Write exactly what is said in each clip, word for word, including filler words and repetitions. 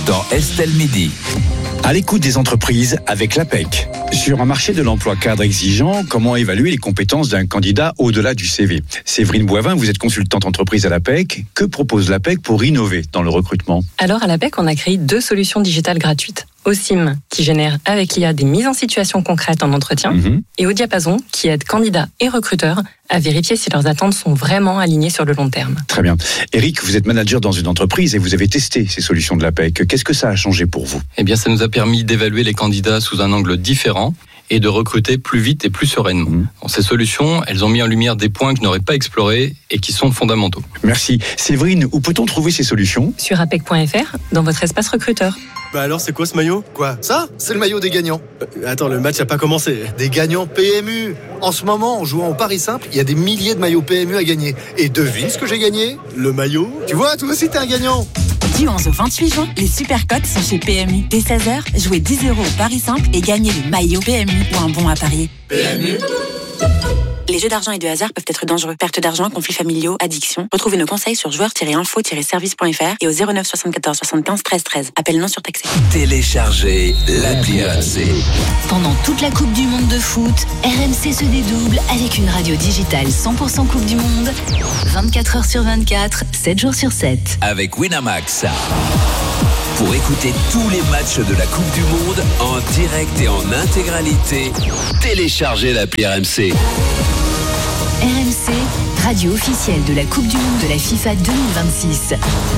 dans Estelle Midi. À l'écoute des entreprises avec l'A P E C. Sur un marché de l'emploi cadre exigeant, comment évaluer les compétences d'un candidat au-delà du C V ? Séverine Boivin, vous êtes consultante entreprise à l'A P E C. Que propose l'A P E C pour innover dans le recrutement ? Alors à l'A P E C, on a créé deux solutions digitales gratuites. Osim, qui génère avec l'I A des mises en situation concrètes en entretien, mmh. et Au Diapason, qui aide candidats et recruteurs à vérifier si leurs attentes sont vraiment alignées sur le long terme. Très bien. Eric, vous êtes manager dans une entreprise et vous avez testé ces solutions de l'A P E C. Qu'est-ce que ça a changé pour vous ? Eh bien, ça nous a permis d'évaluer les candidats sous un angle différent et de recruter plus vite et plus sereinement. Mmh. Dans ces solutions, elles ont mis en lumière des points que je n'aurais pas explorés et qui sont fondamentaux. Merci. Séverine, où peut-on trouver ces solutions ? Sur apec point f r, dans votre espace recruteur. Bah alors, c'est quoi ce maillot ? Quoi ? Ça ? C'est le maillot des gagnants. Euh, attends, le match n'a pas commencé. Des gagnants P M U. En ce moment, en jouant au Paris Simple, il y a des milliers de maillots P M U à gagner. Et devine ce que j'ai gagné ? Le maillot ? Tu vois, toi aussi t'es un gagnant. Du onze au vingt-huit juin, les Supercotes sont chez P M U. Dès seize heures, jouez dix euros au Paris Simple et gagnez le maillot P M U ou un bon à parier. P M U. Les jeux d'argent et de hasard peuvent être dangereux. Perte d'argent, conflits familiaux, addiction. Retrouvez nos conseils sur joueurs tiret info tiret service point f r et au zéro neuf soixante-quatorze soixante-quinze treize treize. Appel non surtaxé. Téléchargez l'appli R M C. Pendant toute la Coupe du Monde de foot, R M C se dédouble avec une radio digitale cent pour cent Coupe du Monde, vingt-quatre heures sur vingt-quatre, sept jours sur sept. Avec Winamax. Pour écouter tous les matchs de la Coupe du Monde en direct et en intégralité, téléchargez l'appli R M C. R M C, radio officielle de la Coupe du Monde de la FIFA deux mille vingt-six.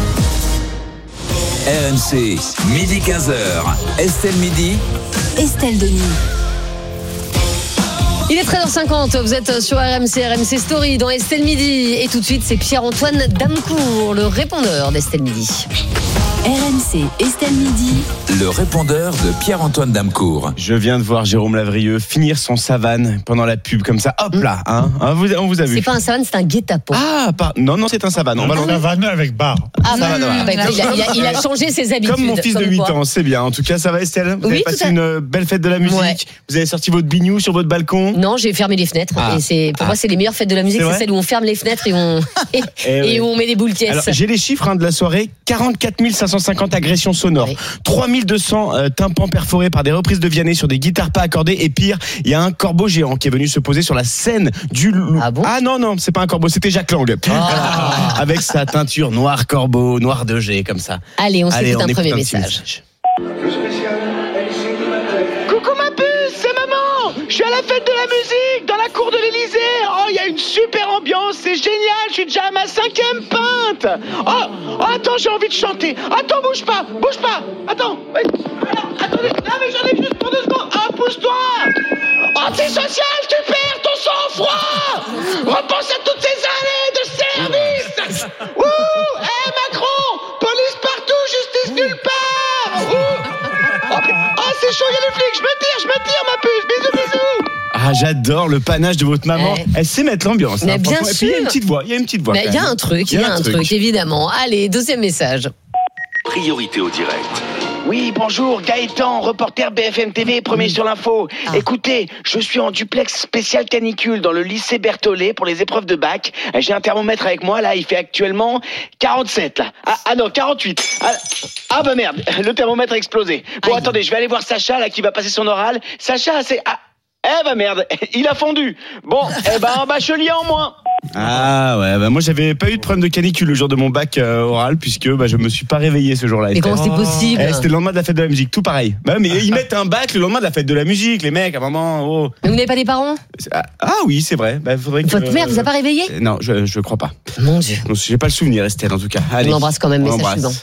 R M C, midi quinze heures. Estelle Midi. Estelle Denis. Il est treize heures cinquante, vous êtes sur R M C, R M C Story dans Estelle Midi. Et tout de suite, c'est Pierre-Antoine Damcourt, le répondeur d'Estelle Midi. R M C, Estelle Midi. Le répondeur de Pierre-Antoine Damcourt. Je viens de voir Jérôme Lavrieux finir son savane pendant la pub comme ça. Hop là, hein, hein vous, on vous a vu. C'est pas un savane, c'est un guet-apens. Ah, pas, non, non, c'est un savane. On va un savane avec bar. Ah, bah, bah, bah, il, a, il, a, il a changé ses habitudes. Comme mon fils de huit ans, c'est bien. En tout cas, ça va Estelle ? Vous oui, avez passé à... une belle fête de la musique. Ouais. Vous avez sorti votre bignou sur votre balcon ? Non, j'ai fermé les fenêtres. Ah. Et c'est, pour ah. moi, c'est les meilleures fêtes de la musique, c'est, c'est celles où on ferme les fenêtres et, on... et, et, et ouais. où on met des boules caisses. Alors, j'ai les chiffres hein, de la soirée. quarante-quatre mille cinq cent cinquante agressions sonores. Oui. trois mille deux cents euh, tympans perforés par des reprises de Vianney sur des guitares pas accordées. Et pire, il y a un corbeau géant qui est venu se poser sur la scène du loup. Ah bon ? Ah non, non, c'est pas un corbeau, c'était Jacques Lang. Ah. Avec sa teinture noir corbeau, noir de G, comme ça. Allez, on s'écoute un premier un message. message. Coucou ma puce, c'est maman. Je suis à la fête de la musique dans la cour de l'Élysée. Oh, il y a une super ambiance, c'est génial. Je suis déjà à ma cinquième pinte. Oh, oh attends, j'ai envie de chanter. Attends, bouge pas, bouge pas. Attends. Alors, attendez, là, mais j'en ai juste pour deux secondes. Ah, pousse-toi. Antisocial, tu perds ton sang-froid. Repense à toutes ces années de service. Ouh, hé hey, Macron, police partout, justice nulle part. Ouh. Oh, oh, c'est chaud, il y a les flics. Je me tire, je me tire, ma puce. Bisous, bisous. Ah, j'adore le panache de votre maman. Eh. Elle sait mettre l'ambiance. Mais hein, bien sûr. Et puis il y a une petite voix. Il y a une petite voix. Il y a un truc, il y a un truc, truc, évidemment. Allez, deuxième message. Priorité au direct. Oui, bonjour, Gaëtan, reporter B F M T V, premier oui. sur l'info. Ah. Écoutez, je suis en duplex spécial canicule dans le lycée Berthollet pour les épreuves de bac. J'ai un thermomètre avec moi, là, il fait actuellement quarante-sept, là. Ah, ah non, quarante-huit. Ah, ah bah merde, le thermomètre a explosé. Bon, Aïe. attendez, je vais aller voir Sacha, là, qui va passer son oral. Sacha, c'est... Ah, eh bah merde, il a fondu. Bon, eh ben, un bachelier en moins. Ah ouais, bah moi j'avais pas eu de problème de canicule le jour de mon bac euh, oral puisque bah, je me suis pas réveillé ce jour-là. Mais comment c'est possible ? eh, C'était le lendemain de la fête de la musique, tout pareil. Bah mais ils mettent un bac le lendemain de la fête de la musique, les mecs, à un moment. Oh. Mais vous n'avez pas des parents ? Ah, ah oui, c'est vrai. Bah, faudrait que, Votre mère euh, vous a pas réveillé ? Non, je je crois pas. Mon Dieu. Donc, j'ai pas le souvenir, Estelle, en tout cas. Allez. On l'embrasse quand même, mais c'est suivant.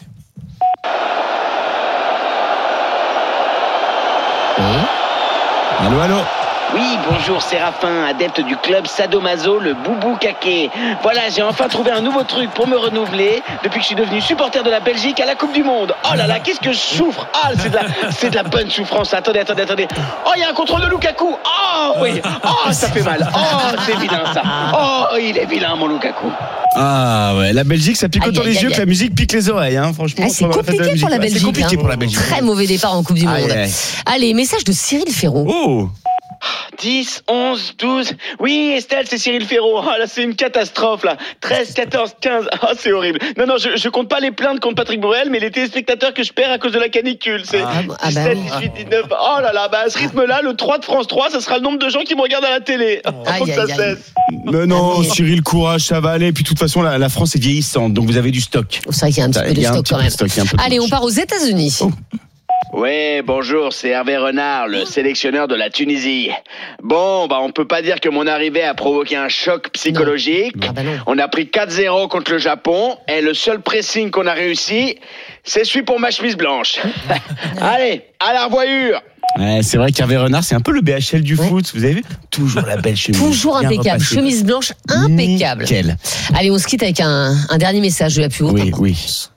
Mmh. Allô, allô. Oui, bonjour Séraphin, adepte du club Sadomaso, le Boubou Kaké. Voilà, j'ai enfin trouvé un nouveau truc pour me renouveler depuis que je suis devenu supporter de la Belgique à la Coupe du Monde. Oh là là, qu'est-ce que je souffre. Ah, c'est de la, c'est de la bonne souffrance. Attendez, attendez, attendez. Oh, il y a un contrôle de Lukaku. Oh, oui. Oh, ça fait mal. Oh, c'est vilain ça. Oh, il est vilain mon Lukaku. Ah ouais, la Belgique, ça pique aïe, autant aïe, les aïe, yeux aïe. que la musique pique les oreilles, hein. Franchement. Ah, c'est compliqué la pour la Belgique. C'est compliqué hein. pour la Belgique. Très mauvais départ en Coupe du Monde. Aïe, aïe. Allez, message de Cyril Ferraud. Oh. dix, onze, douze. Oui, Estelle, c'est Cyril Ferraud. Ah, là, c'est une catastrophe, là. treize, quatorze, quinze. Ah, c'est horrible. Non, non, je, je compte pas les plaintes contre Patrick Bruel, mais les téléspectateurs que je perds à cause de la canicule. C'est ah, ah, bah dix-sept, oui. dix-huit, dix-neuf. Oh là là, bah, à ce rythme-là, le trois de France trois, ça sera le nombre de gens qui me regardent à la télé. Oh, Aïe, faut que ça aïe, aïe. cesse. Mais non, Ah, mais- Cyril, courage, ça va aller. Puis de toute façon, la, la France est vieillissante, donc vous avez du stock. C'est vrai qu'il y a un petit peu Il de y a un stock petit quand peu de même. stock, il y a un peu de Allez, on marge. part aux États-Unis. Oh. Ouais, bonjour, c'est Hervé Renard, le sélectionneur de la Tunisie. Bon, bah on peut pas dire que mon arrivée a provoqué un choc psychologique. Ah bah non. On a pris quatre zéro contre le Japon et le seul pressing qu'on a réussi, c'est celui pour ma chemise blanche. Allez, à la revoyure. Ouais, c'est vrai qu'Hervé Renard, c'est un peu le B H L du foot. Vous avez vu ? Toujours la belle chemise. Toujours bien impeccable. repassée. Chemise blanche impeccable. Nickel. Allez, on se quitte avec un, un dernier message de la plus haute Oui, importance.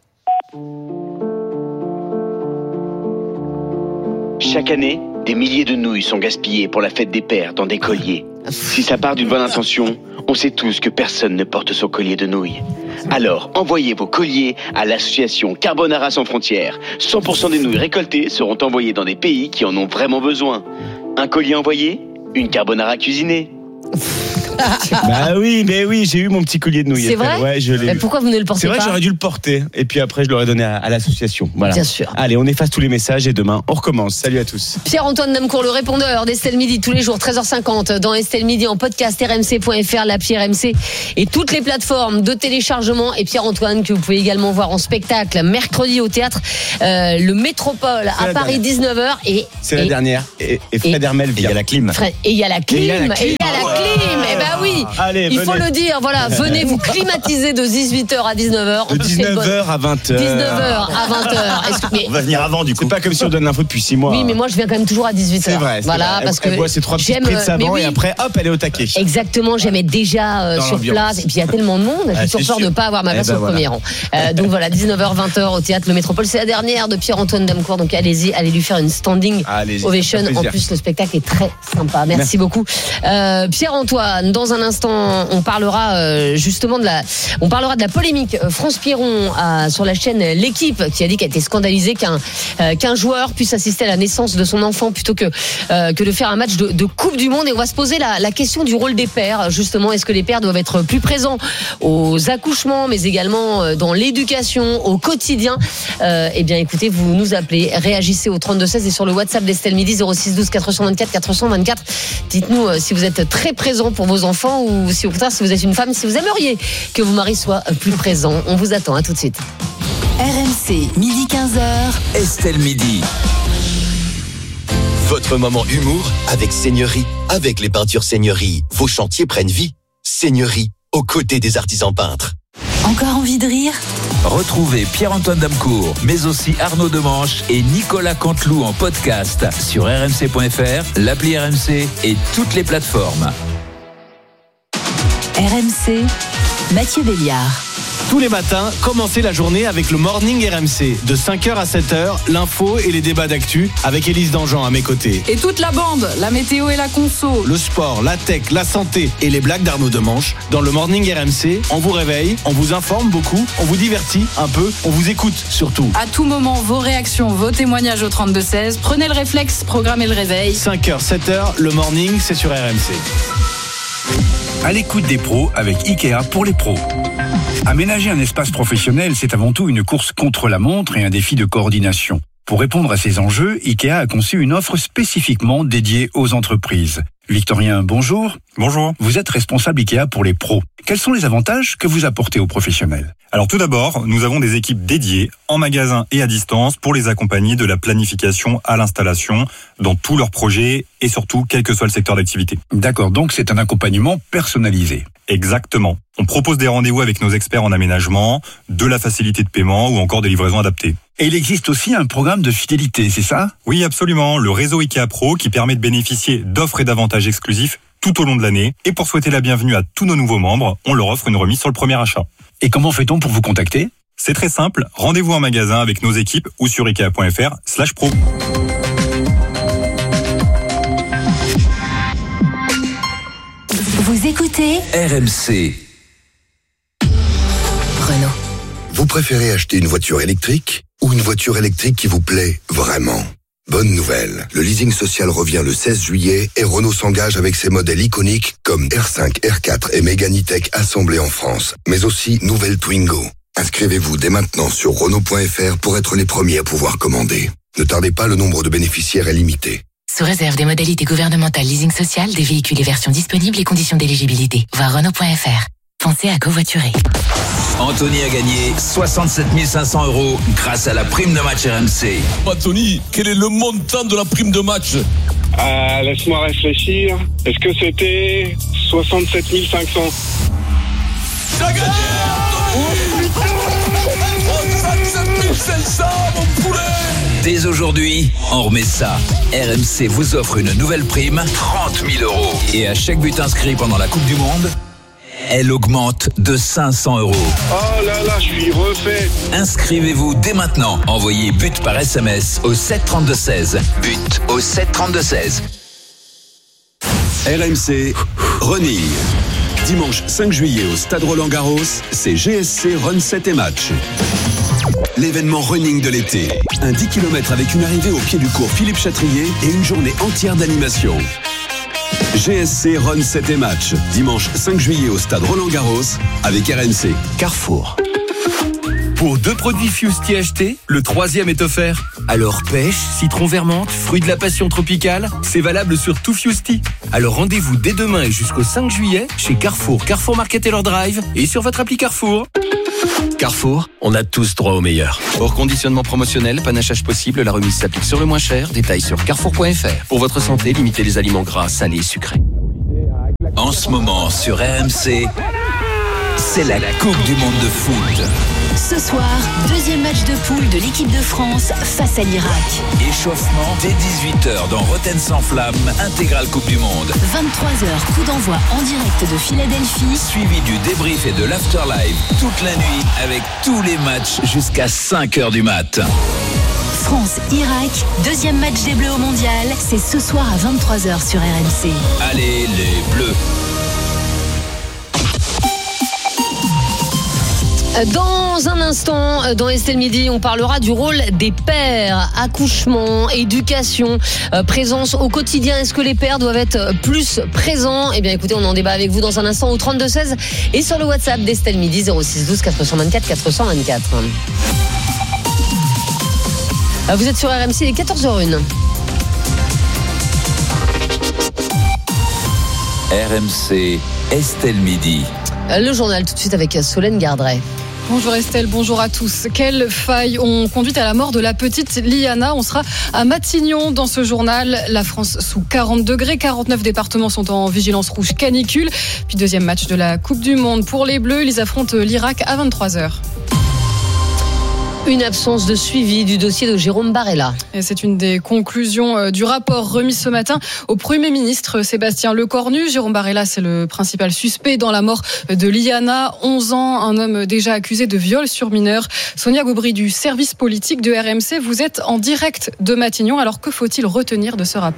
Chaque année, des milliers de nouilles sont gaspillées pour la fête des pères dans des colliers. Si ça part d'une bonne intention, on sait tous que personne ne porte son collier de nouilles. Alors, envoyez vos colliers à l'association Carbonara Sans Frontières. cent pour cent des nouilles récoltées seront envoyées dans des pays qui en ont vraiment besoin. Un collier envoyé, une carbonara cuisinée. Bah oui, mais oui, j'ai eu mon petit collier de nouilles. C'est vrai ? Ouais, je l'ai Mais eu. pourquoi vous ne le portez C'est vrai pas que j'aurais dû le porter. Et puis après, je l'aurais donné à, à l'association. Voilà. Bien sûr. Allez, on efface tous les messages et demain, on recommence. Salut à tous. Pierre-Antoine Damcourt, le répondeur d'Estelle Midi, tous les jours, treize heures cinquante, dans Estelle Midi, en podcast, r m c point f r, l'appli R M C et toutes les plateformes de téléchargement. Et Pierre-Antoine, que vous pouvez également voir en spectacle, mercredi au théâtre, euh, le Métropole, C'est à la Paris, dernière. dix-neuf heures. Et, C'est la et- dernière. Et, et Fred et- Hermel vient. Il y a la clim. Fred- Et il y a la clim. Et il y a la clim. Et il y a la clim. Eh ben oui. Allez, Il faut venez. le dire, voilà, venez vous climatiser de dix-huit heures à dix-neuf heures. De dix-neuf heures à vingt heures. dix-neuf heures à vingt heures. Est-ce que- mais- On va venir avant du coup. C'est pas comme si on donne l'info depuis six mois. Oui, mais moi je viens quand même toujours à dix-huit heures. C'est vrai. c'est Voilà, vrai. parce elle, que elle boit ses trois petits j'aime. spritz de savon mais oui, et après, hop, elle est au taquet. Exactement, j'aime être déjà euh, Dans sur l'ambiance. place. Et puis il y a tellement de monde, j'ai Ah, toujours c'est peur de sûr. ne pas avoir ma Eh place ben au voilà. premier rang. Euh, donc voilà, dix-neuf heures, vingt heures au théâtre Le Métropole. C'est la dernière de Pierre-Antoine Damcourt. Donc allez-y, allez lui faire une standing Allez-y, ça ovation. fait En plaisir. plus, le spectacle est très sympa. Merci, Merci. beaucoup. Euh, Pierre-Antoine, dans un instant, on parlera euh, justement de la, on parlera de la polémique. Euh, France Piron a, sur la chaîne L'Équipe, qui a dit qu'elle était scandalisée qu'un euh, qu'un joueur puisse assister à la naissance de son enfant plutôt que euh, que de faire un match de, de Coupe du Monde. Et on va se poser la, la question du rôle des pères. Justement, est-ce que les pères doivent être plus présents aux accouchements, mais également euh, dans l'éducation, au quotidien? euh, Eh bien, écoutez, vous nous appelez, réagissez au trente-deux seize et sur le WhatsApp d'Estelle Midi zéro six douze quatre cent vingt-quatre quatre cent vingt-quatre. Dites-nous euh, si vous êtes très présent pour vos enfants ou si au contraire, si vous êtes une femme, si vous aimeriez que vos maris soient euh, plus présents. On vous attend, à tout de suite. R M C, midi quinze heures. Estelle Midi. Votre moment humour avec Seigneurie. Avec les peintures Seigneurie, vos chantiers prennent vie. Seigneurie, aux côtés des artisans peintres. Encore envie de rire? Retrouvez Pierre-Antoine Damcourt, mais aussi Arnaud Demanche et Nicolas Canteloup en podcast sur r m c point f r, l'appli R M C et toutes les plateformes. R M C, Mathieu Béliard. Tous les matins, commencez la journée avec le Morning R M C. De cinq heures à sept heures, l'info et les débats d'actu avec Élise Dangean à mes côtés. Et toute la bande, la météo et la conso. Le sport, la tech, la santé et les blagues d'Arnaud Demanche. Dans le Morning R M C, on vous réveille, on vous informe beaucoup, on vous divertit un peu, on vous écoute surtout. À tout moment, vos réactions, vos témoignages au trente-deux seize. Prenez le réflexe, programmez le réveil. cinq heures, sept heures, le Morning, c'est sur R M C. À l'écoute des pros avec Ikea pour les pros. Aménager un espace professionnel, c'est avant tout une course contre la montre et un défi de coordination. Pour répondre à ces enjeux, Ikea a conçu une offre spécifiquement dédiée aux entreprises. Victorien, bonjour. Bonjour. Vous êtes responsable Ikea pour les pros. Quels sont les avantages que vous apportez aux professionnels ? Alors tout d'abord, nous avons des équipes dédiées en magasin et à distance pour les accompagner de la planification à l'installation dans tous leurs projets et surtout quel que soit le secteur d'activité. D'accord, donc c'est un accompagnement personnalisé. Exactement. On propose des rendez-vous avec nos experts en aménagement, de la facilité de paiement ou encore des livraisons adaptées. Et il existe aussi un programme de fidélité, c'est ça ? Oui, absolument. Le réseau Ikea Pro qui permet de bénéficier d'offres et d'avantages exclusifs tout au long de l'année. Et pour souhaiter la bienvenue à tous nos nouveaux membres, on leur offre une remise sur le premier achat. Et comment fait-on pour vous contacter ? C'est très simple. Rendez-vous en magasin avec nos équipes ou sur ikea point f r slash pro. Vous écoutez R M C. Renault. Vous préférez acheter une voiture électrique ou une voiture électrique qui vous plaît vraiment ? Bonne nouvelle, le leasing social revient le seize juillet et Renault s'engage avec ses modèles iconiques comme R cinq, R quatre et Mégane E-Tech assemblés en France, mais aussi nouvelle Twingo. Inscrivez-vous dès maintenant sur Renault point F R pour être les premiers à pouvoir commander. Ne tardez pas, le nombre de bénéficiaires est limité. Sous réserve des modalités gouvernementales leasing social, des véhicules et versions disponibles et conditions d'éligibilité. Voir Renault point F R. Pensez à covoiturer. Anthony a gagné soixante-sept mille cinq cents euros grâce à la prime de match R M C. Anthony, quel est le montant de la prime de match? euh, Laisse-moi réfléchir. Est-ce que c'était soixante-sept mille cinq cents? T'as gagné, Anthony! soixante-sept mille cinq cents, mon poulet! Dès aujourd'hui, on remet ça. R M C vous offre une nouvelle prime, trente mille euros. Et à chaque but inscrit pendant la Coupe du Monde, elle augmente de cinq cents euros. Oh là là, je suis refait. Inscrivez-vous dès maintenant. Envoyez but par S M S au sept trente-deux seize. But au sept trente-deux seize. R M C Running. Dimanche cinq juillet au Stade Roland-Garros, c'est G S C Run sept et Match. L'événement running de l'été. Un dix kilomètres avec une arrivée au pied du cours Philippe Chatrier et une journée entière d'animation. G S C Run sept et Match, dimanche cinq juillet au Stade Roland-Garros avec R M C. Carrefour. Pour deux produits Fusti achetés, le troisième est offert. Alors pêche, citron vermente, fruit de la passion tropicale, c'est valable sur tout Fusti. Alors rendez-vous dès demain et jusqu'au cinq juillet chez Carrefour, Carrefour Market et leur drive et sur votre appli Carrefour. Carrefour, on a tous droit au meilleur. Hors conditionnement promotionnel, panachage possible, la remise s'applique sur le moins cher. Détails sur carrefour point F R. Pour votre santé, limitez les aliments gras, salés, sucrés. En ce moment sur R M C, c'est la Coupe du Monde de foot. Ce soir, deuxième match de poule de l'équipe de France face à l'Irak. Échauffement dès dix-huit heures dans Rotten sans flamme, intégrale Coupe du Monde. vingt-trois heures, coup d'envoi en direct de Philadelphie. Suivi du débrief et de l'afterlive toute la nuit avec tous les matchs jusqu'à cinq heures du mat. France-Irak, deuxième match des Bleus au Mondial, c'est ce soir à vingt-trois heures sur R M C. Allez les Bleus! Dans un instant, dans Estelle Midi, on parlera du rôle des pères, accouchement, éducation, euh, présence au quotidien. Est-ce que les pères doivent être plus présents? Eh bien, écoutez, on en débat avec vous dans un instant au trente-deux seize et sur le WhatsApp d'Estelle Midi zéro six douze quatre cent vingt-quatre quatre cent vingt-quatre. Vous êtes sur R M C, il est quatorze heures zéro un. R M C, Estelle Midi. Le journal tout de suite avec Solène Gardret. Bonjour Estelle, bonjour à tous. Quelles failles ont conduit à la mort de la petite Liana? On sera à Matignon dans ce journal. La France sous quarante degrés, quarante-neuf départements sont en vigilance rouge canicule. Puis deuxième match de la Coupe du Monde pour les Bleus. Ils affrontent l'Irak à vingt-trois heures. Une absence de suivi du dossier de Jérôme Barella. Et c'est une des conclusions du rapport remis ce matin au Premier ministre Sébastien Lecornu. Jérôme Barella, c'est le principal suspect dans la mort de Liana, onze ans, un homme déjà accusé de viol sur mineur. Sonia Gaubry du service politique de R M C, vous êtes en direct de Matignon. Alors que faut-il retenir de ce rapport ?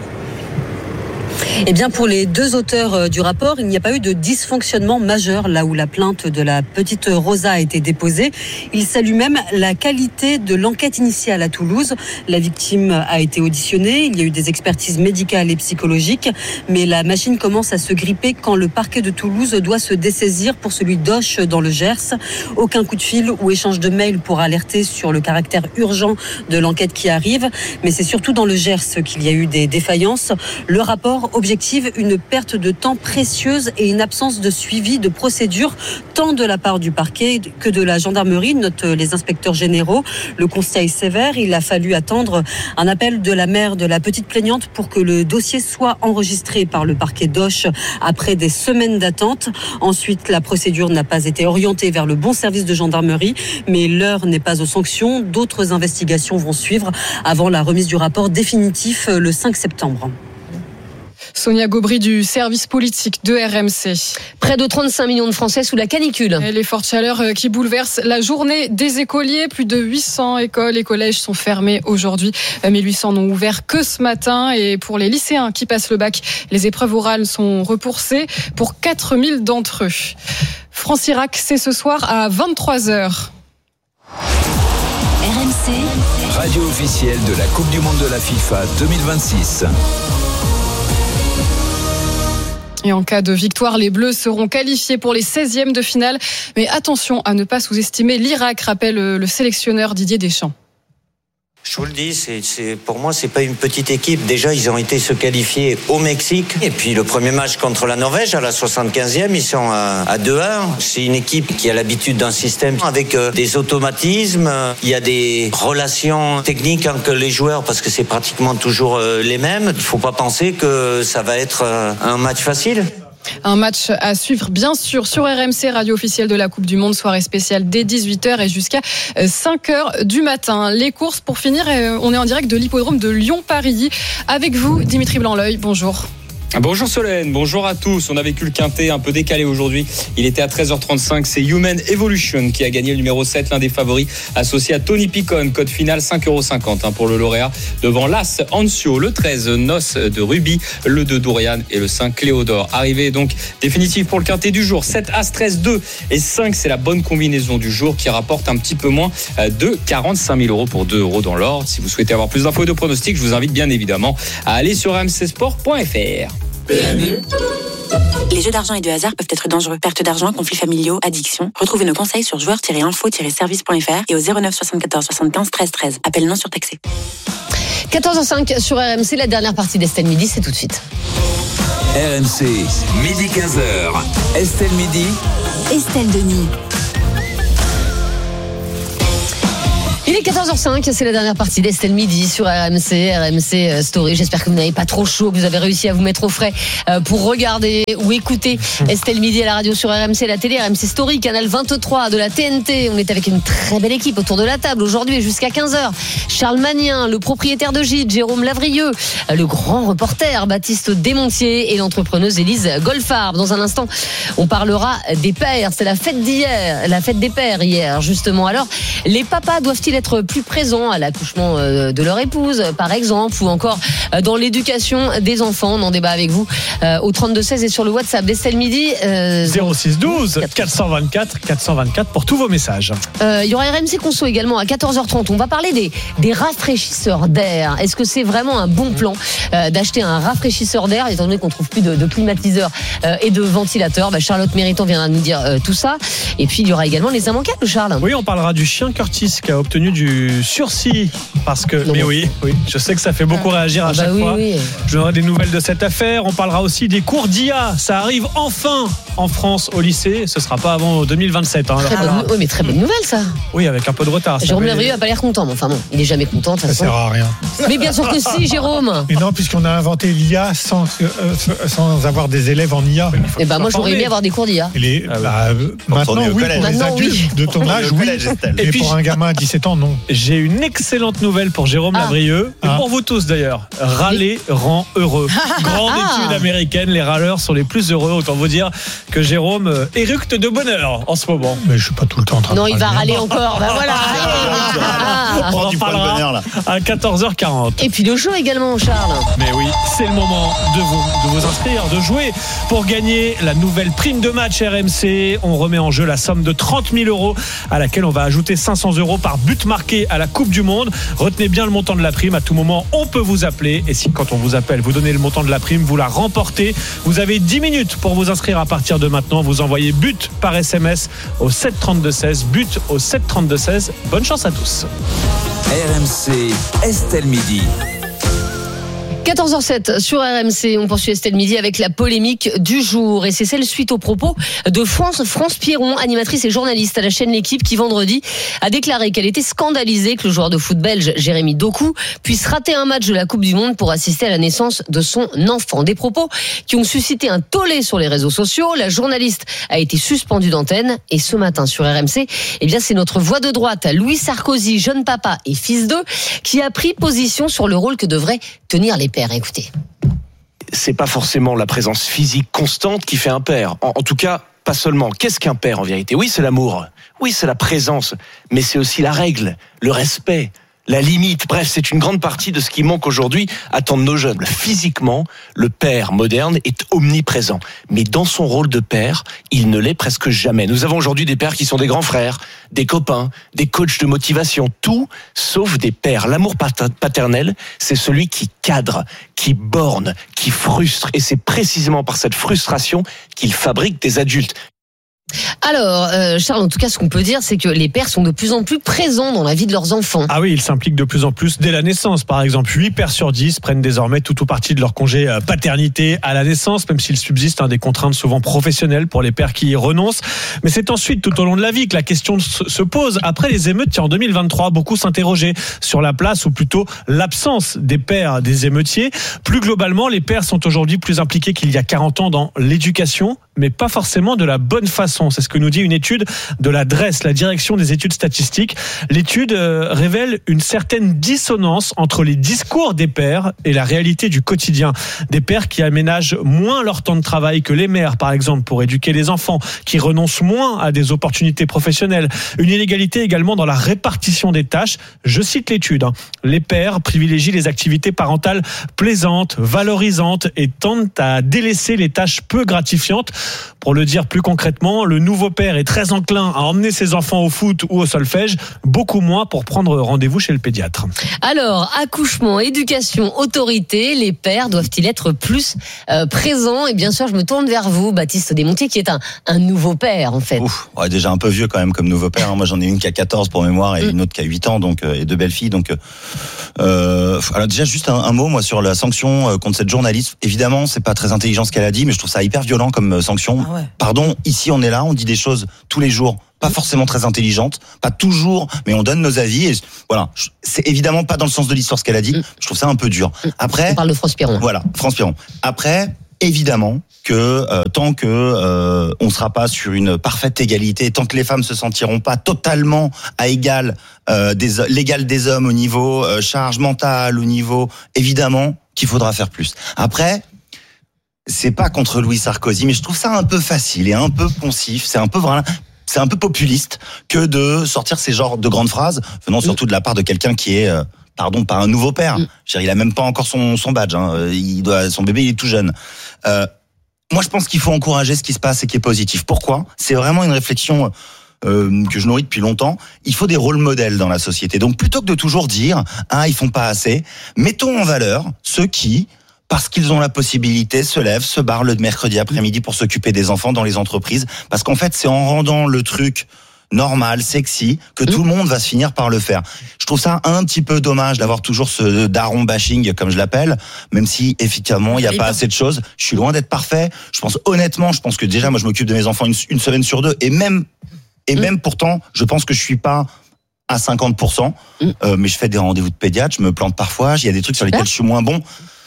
Eh bien, pour les deux auteurs du rapport, il n'y a pas eu de dysfonctionnement majeur là où la plainte de la petite Rosa a été déposée. Il salue même la qualité de l'enquête initiale à Toulouse. La victime a été auditionnée, il y a eu des expertises médicales et psychologiques, mais la machine commence à se gripper quand le parquet de Toulouse doit se dessaisir pour celui d'Auch dans le Gers. Aucun coup de fil ou échange de mail pour alerter sur le caractère urgent de l'enquête qui arrive, mais c'est surtout dans le Gers qu'il y a eu des défaillances. Le rapport objective une perte de temps précieuse et une absence de suivi de procédure tant de la part du parquet que de la gendarmerie, notent les inspecteurs généraux. Le constat est sévère, il a fallu attendre un appel de la mère de la petite plaignante pour que le dossier soit enregistré par le parquet d'Auch après des semaines d'attente. Ensuite, la procédure n'a pas été orientée vers le bon service de gendarmerie, mais l'heure n'est pas aux sanctions. D'autres investigations vont suivre avant la remise du rapport définitif le cinq septembre. Sonia Gaubry du service politique de R M C. Près de trente-cinq millions de Français sous la canicule. Et les fortes chaleurs qui bouleversent la journée des écoliers. Plus de huit cents écoles et collèges sont fermés aujourd'hui. mille huit cents n'ont ouvert que ce matin. Et pour les lycéens qui passent le bac, les épreuves orales sont repoussées pour quatre mille d'entre eux. France-Irak, c'est ce soir à vingt-trois heures. R M C, radio officielle de la Coupe du Monde de la FIFA deux mille vingt-six. Et en cas de victoire, les Bleus seront qualifiés pour les seizièmes de finale. Mais attention à ne pas sous-estimer l'Irak, rappelle le sélectionneur Didier Deschamps. Je vous le dis, c'est, c'est, pour moi, c'est pas une petite équipe. Déjà, ils ont été se qualifier au Mexique. Et puis, le premier match contre la Norvège, à la soixante-quinzième, ils sont à, à deux un. C'est une équipe qui a l'habitude d'un système avec euh, des automatismes. Il y a des relations techniques entre les joueurs parce que c'est pratiquement toujours euh, les mêmes. Il faut pas penser que ça va être euh, un match facile. Un match à suivre, bien sûr, sur R M C, radio officielle de la Coupe du Monde, soirée spéciale dès dix-huit heures et jusqu'à cinq heures du matin. Les courses, pour finir, on est en direct de l'hippodrome de Lyon-Paris. Avec vous, Dimitri Blanc-L'Oeil, bonjour. Bonjour Solène, bonjour à tous. On a vécu le quintet un peu décalé aujourd'hui. Il était à treize heures trente-cinq. C'est Human Evolution qui a gagné le numéro sept, l'un des favoris, associé à Tony Picon. Code final cinq euros cinquante pour le lauréat. Devant l'As Ancio, le treize Noce de Ruby, le deux Dourian et le cinq Cléodore. Arrivé donc définitif pour le quintet du jour. sept As, treize, deux et cinq. C'est la bonne combinaison du jour qui rapporte un petit peu moins de quarante-cinq mille euros pour deux euros dans l'ordre. Si vous souhaitez avoir plus d'infos et de pronostics, je vous invite bien évidemment à aller sur r m c sport point f r. Les jeux d'argent et de hasard peuvent être dangereux. Perte d'argent, conflits familiaux, addiction. Retrouvez nos conseils sur joueurs tiret info tiret service point f r et au zéro neuf soixante-quatorze soixante-quinze treize treize. Appel non surtaxé. quatorze heures cinq sur R M C, la dernière partie d'Estelle Midi, c'est tout de suite. R M C, midi quinze heures. Estelle Midi. Estelle Denis. Il est quatorze heures cinq, c'est la dernière partie d'Estelle Midi sur R M C, R M C Story. J'espère que vous n'avez pas trop chaud, que vous avez réussi à vous mettre au frais pour regarder ou écouter Estelle Midi à la radio sur R M C, la télé, R M C Story, canal vingt-trois de la T N T. On est avec une très belle équipe autour de la table aujourd'hui jusqu'à quinze heures. Charles Magnin, le propriétaire de Gîte, Jérôme Lavrieux, le grand reporter Baptiste Desmontiers et l'entrepreneuse Élise Golfarb. Dans un instant, on parlera des pères. C'est la fête d'hier, la fête des pères hier, justement. Alors, les papas doivent-ils être plus présents à l'accouchement de leur épouse, par exemple, ou encore dans l'éducation des enfants? On en débat avec vous au trente-deux seize et sur le WhatsApp d'Estelle Midi. Euh, zéro six douze quatre cent vingt-quatre quatre cent vingt-quatre pour tous vos messages. Euh, il y aura R M C Conso également à quatorze heures trente. On va parler des, des rafraîchisseurs d'air. Est-ce que c'est vraiment un bon plan euh, d'acheter un rafraîchisseur d'air, étant donné qu'on trouve plus de, de climatiseurs euh, et de ventilateurs? Bah, Charlotte Mériton viendra nous dire euh, tout ça. Et puis il y aura également les immanquables, Charles. Oui, on parlera du chien Curtis qui a obtenu du sursis parce que. Non, mais oui, oui, je sais que ça fait beaucoup réagir à ah bah chaque oui, fois. Oui. Je donnerai des nouvelles de cette affaire. On parlera aussi des cours d'I A. Ça arrive enfin en France au lycée. Ce sera pas avant deux mille vingt-sept. Hein, très bonne, oui, mais très bonne nouvelle, ça. Oui, avec un peu de retard. Jérôme Lavrieux n'a pas l'air content, mais enfin non, il est jamais content. Ça sert à rien. Mais bien sûr que si, Jérôme. Mais non, puisqu'on a inventé l'I A sans, euh, sans avoir des élèves en I A. Et ben moi, j'aurais aimé avoir des cours d'I A. Les, ah, bah, maintenant, oui, pour les adultes oui. de ton âge, oui. Et puis, pour un gamin à dix-sept ans, non. J'ai une excellente nouvelle pour Jérôme ah. Lavrieux et ah. pour vous tous d'ailleurs. Râler oui. rend heureux. Grande ah. étude américaine, les râleurs sont les plus heureux. Autant vous dire que Jérôme euh, éructe de bonheur en ce moment. Mais je suis pas tout le temps en train de non, il va râler encore. Ben voilà. Ah. On en parlera à quatorze heures quarante. Et puis le jeu également, Charles. Mais oui, c'est le moment de vous, de vous inscrire, de jouer pour gagner la nouvelle prime de match R M C. On remet en jeu la somme de trente mille euros à laquelle on va ajouter cinq cents euros par but marqué à la Coupe du Monde. Retenez bien le montant de la prime. À tout moment, on peut vous appeler. Et si, quand on vous appelle, vous donnez le montant de la prime, vous la remportez. Vous avez dix minutes pour vous inscrire à partir de maintenant. Vous envoyez but par S M S au sept trente-deux seize. But au sept trente-deux seize. Bonne chance à tous. R M C, Estelle Midi. quatorze heures sept sur R M C, on poursuit Estelle Midi avec la polémique du jour et c'est celle suite aux propos de France, France Pierron, animatrice et journaliste à la chaîne L'Équipe qui vendredi a déclaré qu'elle était scandalisée que le joueur de foot belge Jérémy Doku puisse rater un match de la Coupe du Monde pour assister à la naissance de son enfant. Des propos qui ont suscité un tollé sur les réseaux sociaux. La journaliste a été suspendue d'antenne et ce matin sur R M C, eh bien c'est notre voix de droite, Louis Sarkozy, jeune papa et fils d'eux, qui a pris position sur le rôle que devraient tenir les père, écoutez. C'est pas forcément la présence physique constante qui fait un père. En, en tout cas, pas seulement. Qu'est-ce qu'un père en vérité ? Oui, c'est l'amour. Oui, c'est la présence. Mais c'est aussi la règle, le respect, la limite. Bref, c'est une grande partie de ce qui manque aujourd'hui à tant de nos jeunes. Physiquement, le père moderne est omniprésent. Mais dans son rôle de père, il ne l'est presque jamais. Nous avons aujourd'hui des pères qui sont des grands frères, des copains, des coachs de motivation, tout sauf des pères. L'amour paternel, c'est celui qui cadre, qui borne, qui frustre. Et c'est précisément par cette frustration qu'il fabrique des adultes. Alors, euh, Charles, en tout cas, ce qu'on peut dire, c'est que les pères sont de plus en plus présents dans la vie de leurs enfants. Ah oui, ils s'impliquent de plus en plus dès la naissance. Par exemple, huit pères sur dix prennent désormais tout ou partie de leur congé paternité à la naissance, même s'il subsiste hein, des contraintes souvent professionnelles pour les pères qui y renoncent. Mais c'est ensuite, tout au long de la vie, que la question se pose. Après les émeutes, tiens, en deux mille vingt-trois, beaucoup s'interrogeaient sur la place, ou plutôt l'absence des pères des émeutiers. Plus globalement, les pères sont aujourd'hui plus impliqués qu'il y a quarante ans dans l'éducation, mais pas forcément de la bonne façon. C'est ce que nous dit une étude de la D R E S, la Direction des études statistiques. L'étude euh, révèle une certaine dissonance entre les discours des pères et la réalité du quotidien. Des pères qui aménagent moins leur temps de travail que les mères, par exemple, pour éduquer les enfants, qui renoncent moins à des opportunités professionnelles. Une inégalité également dans la répartition des tâches. Je cite l'étude. Hein. Les pères privilégient les activités parentales plaisantes, valorisantes et tendent à délaisser les tâches peu gratifiantes. Pour le dire plus concrètement, le nouveau père est très enclin à emmener ses enfants au foot ou au solfège, beaucoup moins pour prendre rendez-vous chez le pédiatre. Alors, accouchement, éducation, autorité, les pères doivent-ils être plus euh, présents ? Et bien sûr, je me tourne vers vous, Baptiste Desmontiers, qui est un, un nouveau père, en fait. Ouf, ouais, déjà un peu vieux quand même comme nouveau père. Moi, j'en ai une qui a quatorze pour mémoire et mmh. une autre qui a huit ans, donc, et deux belles filles. Donc, euh, alors déjà, juste un, un mot, moi, sur la sanction contre cette journaliste. Évidemment, c'est pas très intelligent ce qu'elle a dit, mais je trouve ça hyper violent comme sanction. Ah ouais. Pardon, ici on est là, on dit des choses tous les jours, pas forcément très intelligentes, pas toujours, mais on donne nos avis. Et voilà, c'est évidemment pas dans le sens de l'histoire ce qu'elle a dit. Je trouve ça un peu dur. Après, on parle de France Piron. Voilà, France Piron. Après, évidemment que euh, tant que euh, on sera pas sur une parfaite égalité, tant que les femmes se sentiront pas totalement à égal euh, des l'égal des hommes au niveau euh, charge mentale, au niveau évidemment qu'il faudra faire plus. Après. C'est pas contre Louis Sarkozy, mais je trouve ça un peu facile et un peu poncif. C'est un peu voilà, c'est un peu populiste que de sortir ces genres de grandes phrases venant surtout de la part de quelqu'un qui est, euh, pardon, pas un nouveau père. Mm. Je veux dire, il a même pas encore son son badge. Hein. Il doit, son bébé, il est tout jeune. Euh, moi, je pense qu'il faut encourager ce qui se passe et qui est positif. Pourquoi ? C'est vraiment une réflexion. Euh, que je nourris depuis longtemps, il faut des rôles modèles dans la société. Donc plutôt que de toujours dire ah ils font pas assez, mettons en valeur ceux qui parce qu'ils ont la possibilité, se lèvent, se barrent le mercredi après-midi pour s'occuper des enfants dans les entreprises. Parce qu'en fait, c'est en rendant le truc normal, sexy, que tout le monde va se finir par le faire. Je trouve ça un petit peu dommage d'avoir toujours ce daron bashing, comme je l'appelle, même si, effectivement, il n'y a pas assez de choses. Je suis loin d'être parfait. Je pense, honnêtement, je pense que déjà, moi, je m'occupe de mes enfants une, une semaine sur deux. Et même, et même pourtant, je pense que je suis pas à cinquante pour cent. Euh, mais je fais des rendez-vous de pédiatre, je me plante parfois. Il y a des trucs sur lesquels je suis moins bon.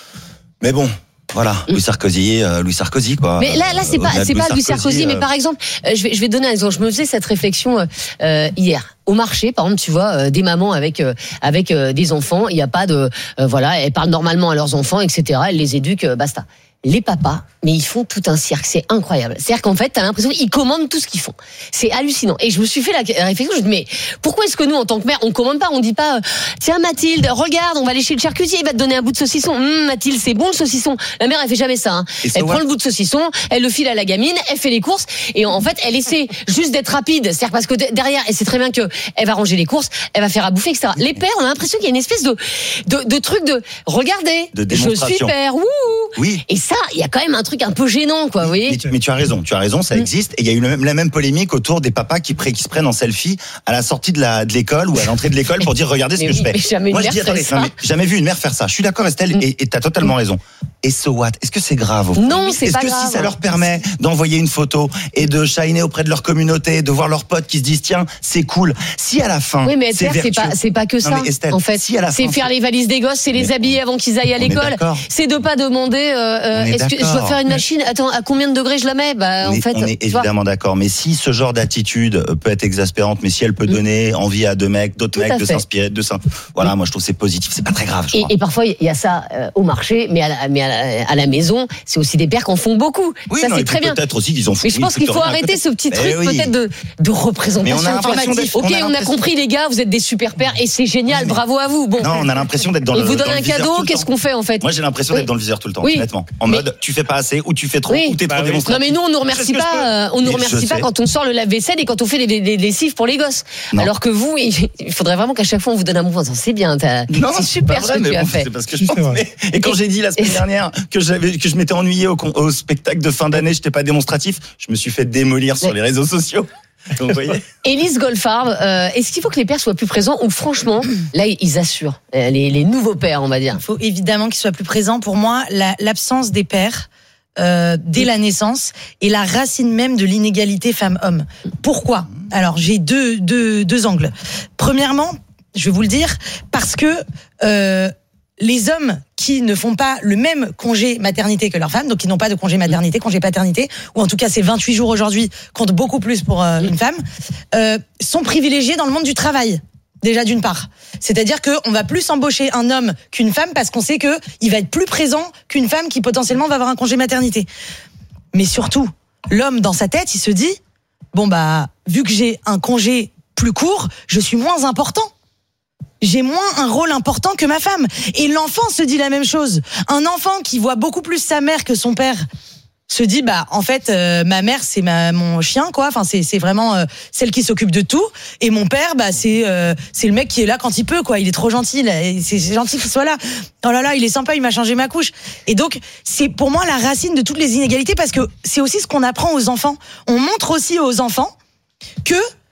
Mais bon, voilà, Louis Sarkozy, euh, Louis Sarkozy quoi. Mais là, là, c'est pas, c'est pas Louis Sarkozy, euh... mais par exemple, euh, je vais, je vais donner un exemple. Je me faisais cette réflexion euh, hier. Au marché, par exemple, tu vois, euh, des mamans avec euh, avec euh, des enfants, il y a pas de, euh, voilà, elles parlent normalement à leurs enfants, et cetera. Elles les éduquent, euh, basta. Les papas, mais ils font tout un cirque, c'est incroyable. C'est-à-dire qu'en fait, t'as l'impression qu'ils commandent tout ce qu'ils font. C'est hallucinant. Et je me suis fait la réflexion, je me dis, mais pourquoi est-ce que nous, en tant que mère, on commande pas, on dit pas, tiens Mathilde, regarde, on va aller chez le charcutier, il va te donner un bout de saucisson. Hum, Mathilde, c'est bon le saucisson. La mère, elle fait jamais ça. Hein. Elle prend le bout de saucisson, elle le file à la gamine, elle fait les courses, et en fait, elle essaie juste d'être rapide. C'est-à-dire parce que derrière, elle sait très bien que elle va ranger les courses, elle va faire à bouffer, et cetera. Les pères, on a l'impression qu'il y a une espèce de de, de truc de, regardez, de je suis père, wouh. Oui. Et ça, il y a quand même un truc un peu gênant, quoi, vous voyez. Mais tu, mais tu as raison, tu as raison, ça existe. Et il y a eu la même, la même polémique autour des papas qui, qui se prennent en selfie à la sortie de la de l'école ou à l'entrée de l'école pour dire regardez ce que oui, je fais. Mais jamais Moi une je dis attendez, non, mais jamais vu une mère faire ça. Je suis d'accord Estelle mm. et tu as totalement mm. raison. Et so what ? Est-ce que c'est grave ? Non, c'est Est-ce pas que grave. Si ça leur permet d'envoyer une photo et de shiner auprès de leur communauté, de voir leurs potes qui se disent tiens, c'est cool. Si à la fin oui, mais c'est, c'est pas c'est pas que ça. Non, Estelle, en fait, si à la c'est fin, faire les valises des gosses, c'est les habiller avant qu'ils aillent à l'école. C'est de pas demander euh, euh, est-ce que je dois faire une machine? Attends, à combien de degrés je la mets? Bah, on en est, fait, on est évidemment d'accord. Mais si ce genre d'attitude peut être exaspérante, mais si elle peut donner envie à deux mecs, d'autres mecs de fait. s'inspirer, de ça, voilà, moi je trouve que c'est positif, c'est pas très grave. Et, et parfois il y a ça euh, au marché, mais à la, mais à la, à la maison, c'est aussi des pères qui en font beaucoup. Oui, ça non, c'est très bien. Peut-être aussi qu'ils en font. Mais je pense oui, qu'il faut rien, arrêter peut-être. ce petit truc oui. peut-être de, de représentation informative. Ok, on a compris les gars, vous êtes des super pères et c'est génial, mais... bravo à vous. Bon. Non, on a l'impression d'être dans on le. On vous donne un cadeau, qu'est-ce qu'on fait en fait? Moi j'ai l'impression oui. d'être dans le viseur tout le temps, oui. honnêtement. En mais... mode, tu fais pas assez ou tu fais trop oui. ou t'es bah trop oui. démonstratif. Non mais nous on nous remercie pas, on nous remercie pas quand on sort le lave-vaisselle et quand on fait des lessives pour les gosses. Non. Alors que vous, il faudrait vraiment qu'à chaque fois on vous donne un bon. C'est bien, c'est super ce que tu as fait. C'est parce que je pense. Et quand j'ai dit la semaine dernière que j'avais que je m'étais ennuyé au, au spectacle de fin d'année, j'étais pas démonstratif, je me suis fait démolir sur les réseaux sociaux. Donc, vous voyez. Élise Goldfarb, euh, est-ce qu'il faut que les pères soient plus présents ou franchement, là, ils assurent euh, les, les nouveaux pères, on va dire? Il faut évidemment qu'ils soient plus présents. Pour moi, la, l'absence des pères euh, dès la naissance est la racine même de l'inégalité femmes-hommes. Pourquoi? Alors, j'ai deux, deux, deux angles. Premièrement, je vais vous le dire, parce que euh, les hommes qui ne font pas le même congé maternité que leurs femmes, donc qui n'ont pas de congé maternité, congé paternité, ou en tout cas ces vingt-huit jours aujourd'hui comptent beaucoup plus pour euh, une femme, euh, sont privilégiés dans le monde du travail. Déjà d'une part. C'est-à-dire qu'on va plus embaucher un homme qu'une femme parce qu'on sait qu'il va être plus présent qu'une femme qui potentiellement va avoir un congé maternité. Mais surtout, l'homme dans sa tête, il se dit, bon bah, vu que j'ai un congé plus court, je suis moins important. J'ai moins un rôle important que ma femme. Et l'enfant se dit la même chose. Un enfant qui voit beaucoup plus sa mère que son père se dit bah en fait euh, ma mère c'est ma mon chien quoi, enfin c'est c'est vraiment euh, celle qui s'occupe de tout et mon père bah c'est euh, c'est le mec qui est là quand il peut quoi, il est trop gentil là, et c'est, c'est gentil qu'il soit là. Oh là là, il est sympa, il m'a changé ma couche. Et donc c'est pour moi la racine de toutes les inégalités parce que c'est aussi ce qu'on apprend aux enfants. On montre aussi aux enfants que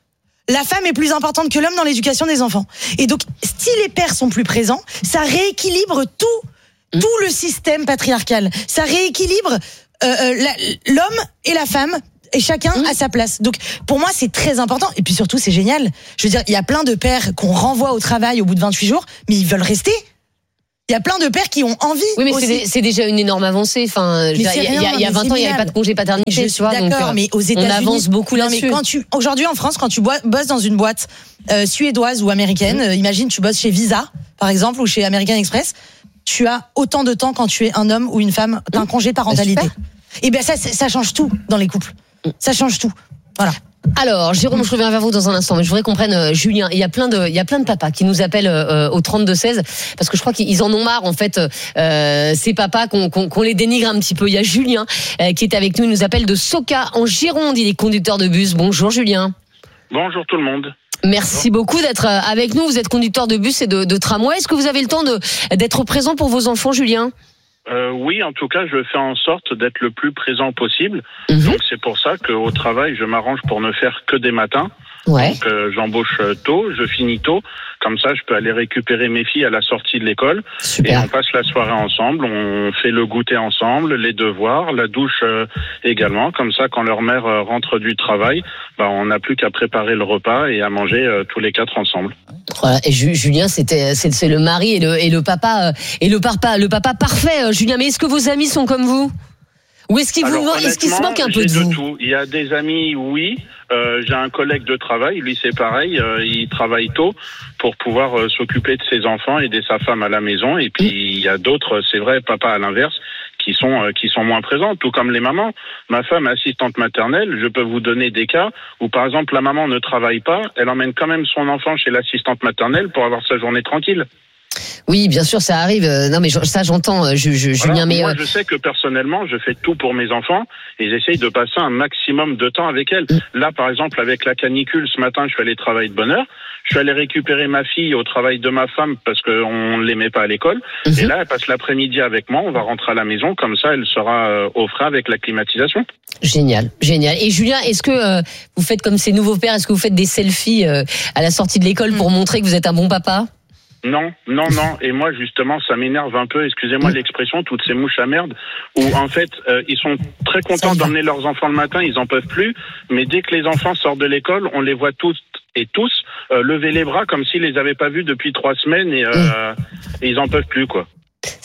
la femme est plus importante que l'homme dans l'éducation des enfants. Et donc, si les pères sont plus présents, ça rééquilibre tout, tout le système patriarcal. Ça rééquilibre euh, euh, la, l'homme et la femme, et chacun à sa place. Donc, pour moi, c'est très important. Et puis surtout, c'est génial. Je veux dire, il y a plein de pères qu'on renvoie au travail au bout de vingt-huit jours, mais ils veulent rester. Il y a plein de pères qui ont envie. Oui, mais aussi. c'est, c'est déjà une énorme avancée. Enfin, il y, y, y a vingt ans, il n'y avait pas de congé paternité. Je suis d'accord, donc, euh, mais aux États-Unis, on avance beaucoup non, là-dessus. Mais quand tu, aujourd'hui en France, quand tu bosses dans une boîte euh, suédoise ou américaine, mmh. euh, imagine tu bosses chez Visa, par exemple, ou chez American Express, tu as autant de temps quand tu es un homme ou une femme, t'as un congé de parentalité. Et ben ça, ça change tout dans les couples. Ça change tout. Voilà. Alors, Jérôme, je reviens vers vous dans un instant, mais je voudrais qu'on prenne euh, Julien. Il y a plein de, il y a plein de papas qui nous appellent euh, au trente-deux seize parce que je crois qu'ils en ont marre en fait. Euh, ces papas qu'on, qu'on, qu'on les dénigre un petit peu. Il y a Julien euh, qui est avec nous. Il nous appelle de Soka en Gironde. Il est conducteur de bus. Bonjour Julien. Bonjour tout le monde. Merci beaucoup d'être avec nous. Vous êtes conducteur de bus et de, de tramway. Est-ce que vous avez le temps de, d'être présent pour vos enfants, Julien ? Euh, oui, en tout cas, je fais en sorte d'être le plus présent possible. Mmh. Donc, c'est pour ça qu'au travail, je m'arrange pour ne faire que des matins. Ouais. Donc, euh, j'embauche tôt, je finis tôt. Comme ça, je peux aller récupérer mes filles à la sortie de l'école. Super. Et on passe la soirée ensemble. On fait le goûter ensemble, les devoirs, la douche euh, également. Comme ça, quand leur mère euh, rentre du travail, bah, on n'a plus qu'à préparer le repas et à manger euh, tous les quatre ensemble. Voilà. Et Julien, c'était, c'est, c'est le mari et le, et le papa, et le papa, le papa parfait. Julien, mais est-ce que vos amis sont comme vous? Ou est-ce qu'il, vous, est-ce qu'il se manque un peu de, de vous? Tout. Il y a des amis, oui. Euh, j'ai un collègue de travail, lui c'est pareil. Euh, il travaille tôt pour pouvoir euh, s'occuper de ses enfants, aider sa femme à la maison. Et puis il y a d'autres, c'est vrai, papa à l'inverse, qui sont euh, qui sont moins présents, tout comme les mamans. Ma femme est assistante maternelle. Je peux vous donner des cas où, par exemple, la maman ne travaille pas, elle emmène quand même son enfant chez l'assistante maternelle pour avoir sa journée tranquille. Oui, bien sûr, ça arrive. Non, mais ça, j'entends, je, je, voilà. Julien. Mais moi, je sais que personnellement, je fais tout pour mes enfants et j'essaye de passer un maximum de temps avec elles. Mmh. Là, par exemple, avec la canicule, ce matin, je suis allé travailler de bonne heure. Je suis allé récupérer ma fille au travail de ma femme parce qu'on ne l'aimait pas à l'école. Mmh. Et là, elle passe l'après-midi avec moi. On va rentrer à la maison. Comme ça, elle sera euh, au frais avec la climatisation. Génial, génial. Et Julien, est-ce que euh, vous faites comme ces nouveaux pères? Est-ce que vous faites des selfies euh, à la sortie de l'école pour montrer que vous êtes un bon papa? Non, non, non. Et moi, justement, ça m'énerve un peu, excusez-moi l'expression, toutes ces mouches à merde, où en fait, euh, ils sont très contents d'emmener leurs enfants le matin, ils en peuvent plus, mais dès que les enfants sortent de l'école, on les voit tous et tous euh, lever les bras comme s'ils les avaient pas vus depuis trois semaines et, euh, et ils en peuvent plus, quoi.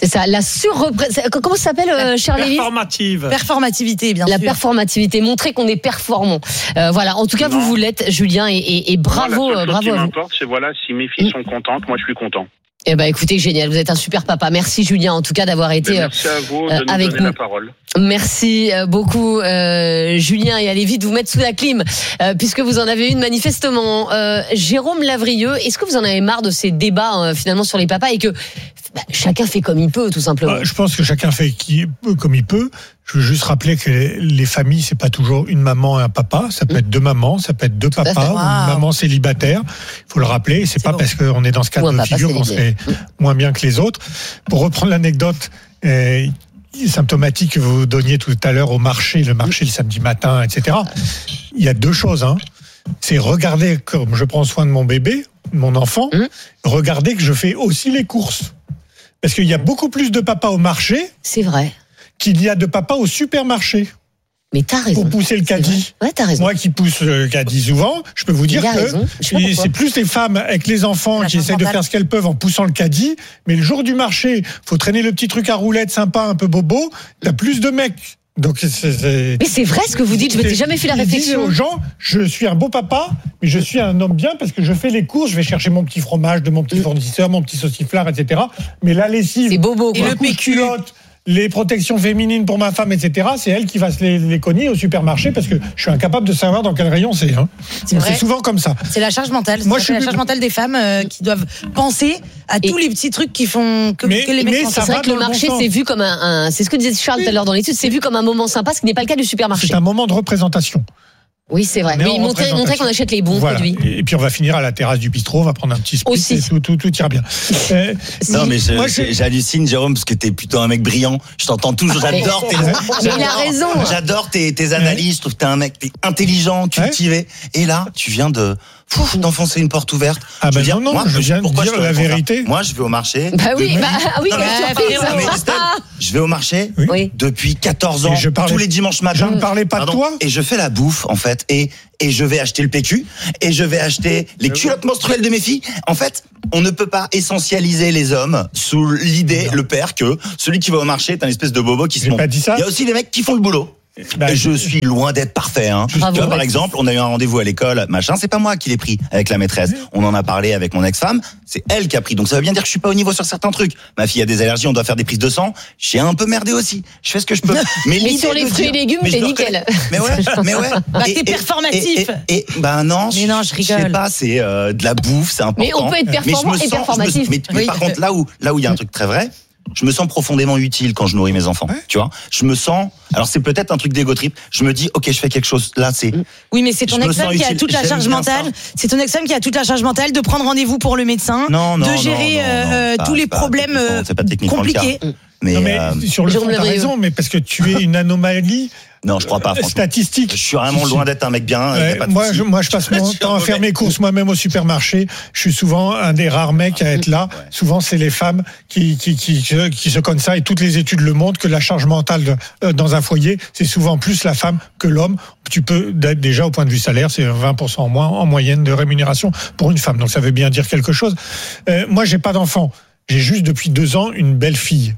C'est ça, la surreprésentation. Comment ça s'appelle, euh, Charlie? Performative. Performativité, bien la sûr. La performativité, montrer qu'on est performant. Euh, voilà, en tout cas, non. vous vous l'êtes, Julien, et, et, et bravo, moi, la seule bravo. chose qui à vous. m'importe, c'est voilà, si mes filles sont contentes, moi je suis content. Eh ben, écoutez, génial, vous êtes un super papa. Merci Julien, en tout cas, d'avoir été merci à vous de euh, nous avec donner nous. la parole. Merci beaucoup, euh, Julien, et allez vite vous mettre sous la clim, euh, puisque vous en avez une manifestement. Euh, Jérôme Lavrieux, est-ce que vous en avez marre de ces débats euh, finalement sur les papas et que bah, chacun fait comme il peut, tout simplement? Je pense que chacun fait qui peut, comme il peut. Je veux juste rappeler que les familles, c'est pas toujours une maman et un papa. Ça peut être deux mamans, ça peut être deux papas, ou une maman célibataire. Il faut le rappeler. C'est, c'est pas bon. Parce qu'on est dans ce cas de figure qu'on serait moins bien que les autres. Pour reprendre l'anecdote euh, symptomatique que vous donniez tout à l'heure au marché, le marché le samedi matin, et cetera. Il y a deux choses. Hein. C'est regarder comme je prends soin de mon bébé, mon enfant. Mmh. Regarder que je fais aussi les courses. Parce qu'il y a beaucoup plus de papas au marché. C'est vrai. Qu'il y a de papas au supermarché. Mais t'as raison. Pour pousser le caddie. Ouais, t'as raison. Moi qui pousse le caddie souvent, je peux vous dire que c'est plus les femmes avec les enfants qui essaient de faire ce qu'elles peuvent en poussant le caddie. Mais le jour du marché, faut traîner le petit truc à roulettes sympa, un peu bobo. T'as plus de mecs. Donc c'est, c'est, mais c'est vrai ce que vous dites, je m'étais jamais fait la réflexion. Aux gens, je suis un beau papa, mais je suis un homme bien parce que je fais les courses, je vais chercher mon petit fromage de mon petit fournisseur, mon petit sauciflard, et cetera. Mais la lessive, c'est bobo, et le P Q, les protections féminines pour ma femme, et cetera, c'est elle qui va se les, les cogner au supermarché parce que je suis incapable de savoir dans quel rayon c'est. Hein. C'est, c'est souvent comme ça. C'est la charge mentale. Moi, c'est la charge mentale des femmes euh, qui doivent penser à et tous les petits trucs qui font que, mais, que les mecs font. C'est vrai que le marché, bon c'est vu comme un, un. C'est ce que disait Charles oui. tout à l'heure dans l'étude, c'est vu comme un moment sympa, ce qui n'est pas le cas du supermarché. C'est un moment de représentation. Oui, c'est vrai. Oui, montrer, montrer qu'on achète les bons voilà. produits. Et puis on va finir à la terrasse du bistrot, on va prendre un petit split aussi. Et tout, tout, tout ira bien. Euh, non, mais je, moi, je... j'hallucine, Jérôme, parce que t'es plutôt un mec brillant. Je t'entends toujours, j'adore tes, mais il a raison. J'adore tes, tes analyses, je trouve que t'es un mec t'es intelligent, cultivé. Ouais. Et là, tu viens de, Pouf, d'enfoncer une porte ouverte. Ah ben bah non, non, moi, je viens de dire je la vérité. Moi, je vais au marché. Bah oui, bah, oui, non, mais, mais, Estelle, je vais au marché oui. depuis quatorze ans, parlais, tous les dimanches matins. Je ne parlais pas Pardon, de toi. Et je fais la bouffe, en fait, et, et je vais acheter le P Q, et je vais acheter les culottes menstruelles de mes filles. En fait, on ne peut pas essentialiser les hommes sous l'idée, non. le père, que celui qui va au marché est un espèce de bobo qui se monte. Pas dit ça. Il y a aussi les mecs qui font le boulot. Bah, je suis loin d'être parfait. Hein. Bravo, tu vois, par exemple, on a eu un rendez-vous à l'école, machin. C'est pas moi qui l'ai pris avec la maîtresse. On en a parlé avec mon ex-femme. C'est elle qui a pris. Donc ça veut bien dire que je suis pas au niveau sur certains trucs. Ma fille a des allergies, on doit faire des prises de sang. J'ai un peu merdé aussi. Je fais ce que je peux. Mais, mais sur les fruits et légumes, t'es nickel. Mais ouais, mais ouais. Bah, t'es performatif. Et, et, et ben non, mais non, je rigole. Je sais pas, c'est euh, de la bouffe, c'est important. Mais on peut être performant et performatif. Mais, mais oui. par contre, là où là où il y a un truc très vrai. Je me sens profondément utile quand je nourris mes enfants. Ouais. Tu vois, je me sens. Alors c'est peut-être un truc d'égo trip. Je me dis, ok, je fais quelque chose. Là, c'est. Oui, mais c'est ton ex-femme qui a toute la charge mentale. C'est ton ex-femme qui a toute la charge mentale de prendre rendez-vous pour le médecin, non, non, de gérer non, non, non, euh, pas, tous les pas, problèmes euh, compliqués. Mais, non, mais euh, sur le fond, t'as raison, mais parce que tu es une anomalie. Non, je crois pas. Statistique. Je suis vraiment loin d'être un mec bien. Ouais, moi, je, moi, je passe mon temps à faire mes courses moi-même au supermarché. Je suis souvent un des rares mecs à être là. Ouais. Souvent, c'est les femmes qui, qui, qui, qui, qui se connaissent ça. Et toutes les études le montrent que la charge mentale de, euh, dans un foyer, c'est souvent plus la femme que l'homme. Tu peux, déjà, au point de vue salaire, c'est vingt pour cent en moins en moyenne de rémunération pour une femme. Donc, ça veut bien dire quelque chose. Euh, moi, j'ai pas d'enfant. J'ai juste depuis deux ans une belle fille.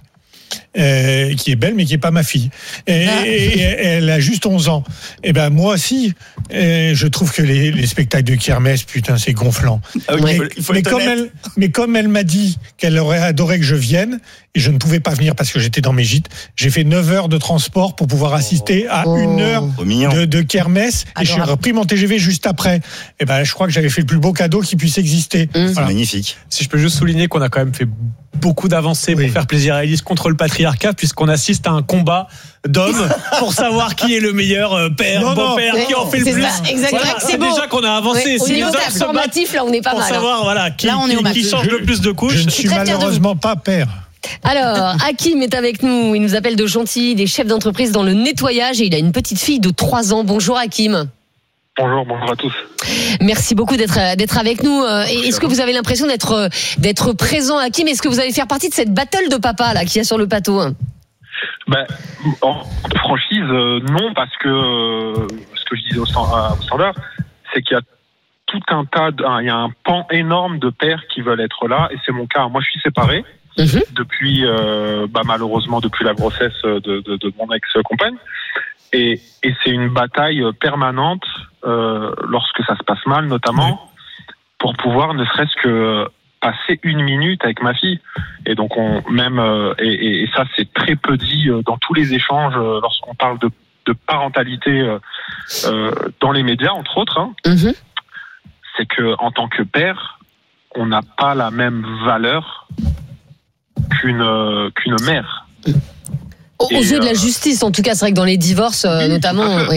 Euh, qui est belle mais qui est pas ma fille et, ah. et, et elle a juste onze ans et ben moi aussi euh, je trouve que les, les spectacles de kermesse putain c'est gonflant ah oui, mais, il faut, il faut mais, comme elle, mais comme elle m'a dit qu'elle aurait adoré que je vienne et je ne pouvais pas venir parce que j'étais dans mes gîtes, j'ai fait neuf heures de transport pour pouvoir assister à oh. une heure de, de kermesse et je suis repris mon T G V juste après et ben je crois que j'avais fait le plus beau cadeau qui puisse exister. Mmh. Voilà. C'est magnifique. Si je peux juste souligner qu'on a quand même fait beaucoup d'avancées oui. pour faire plaisir à Élise contre le patriarcat puisqu'on assiste à un combat d'hommes pour savoir qui est le meilleur père, non, beau-père, non, qui en fait le plus. Ça, exactement. Voilà, c'est, c'est beau. déjà qu'on a avancé. Oui, au si niveau performatif, là, on est pas pour mal. Pour savoir, voilà, qui, là, on est au qui, qui change je, le plus de couches. Je ne suis malheureusement pas père. Alors, Hakim est avec nous. Il nous appelle de Gentilly, des chefs d'entreprise dans le nettoyage et il a une petite fille de trois ans. Bonjour Hakim. Bonjour, bonjour à tous. Merci beaucoup d'être d'être avec nous. Et est-ce que vous avez l'impression d'être d'être présent, Hakim? Est-ce que vous allez faire partie de cette battle de papa là qu'il y a sur le plateau? Ben, en franchise, euh, non, parce que euh, ce que je disais au standard, c'est qu'il y a tout un tas, de, il y a un pan énorme de pères qui veulent être là, et c'est mon cas. Moi, je suis séparé. mmh. depuis, euh, bah, malheureusement, depuis la grossesse de, de, de mon ex-compagne. Et, et c'est une bataille permanente, euh, lorsque ça se passe mal, notamment, mmh. pour pouvoir ne serait-ce que passer une minute avec ma fille. Et donc, on, même, euh, et, et ça, c'est très peu dit dans tous les échanges, euh, lorsqu'on parle de, de parentalité euh, euh, dans les médias, entre autres, hein, mmh. c'est que en tant que père, on n'a pas la même valeur qu'une euh, qu'une mère. Aux et, yeux de la justice, en tout cas, c'est vrai que dans les divorces, euh, oui, notamment. Oui.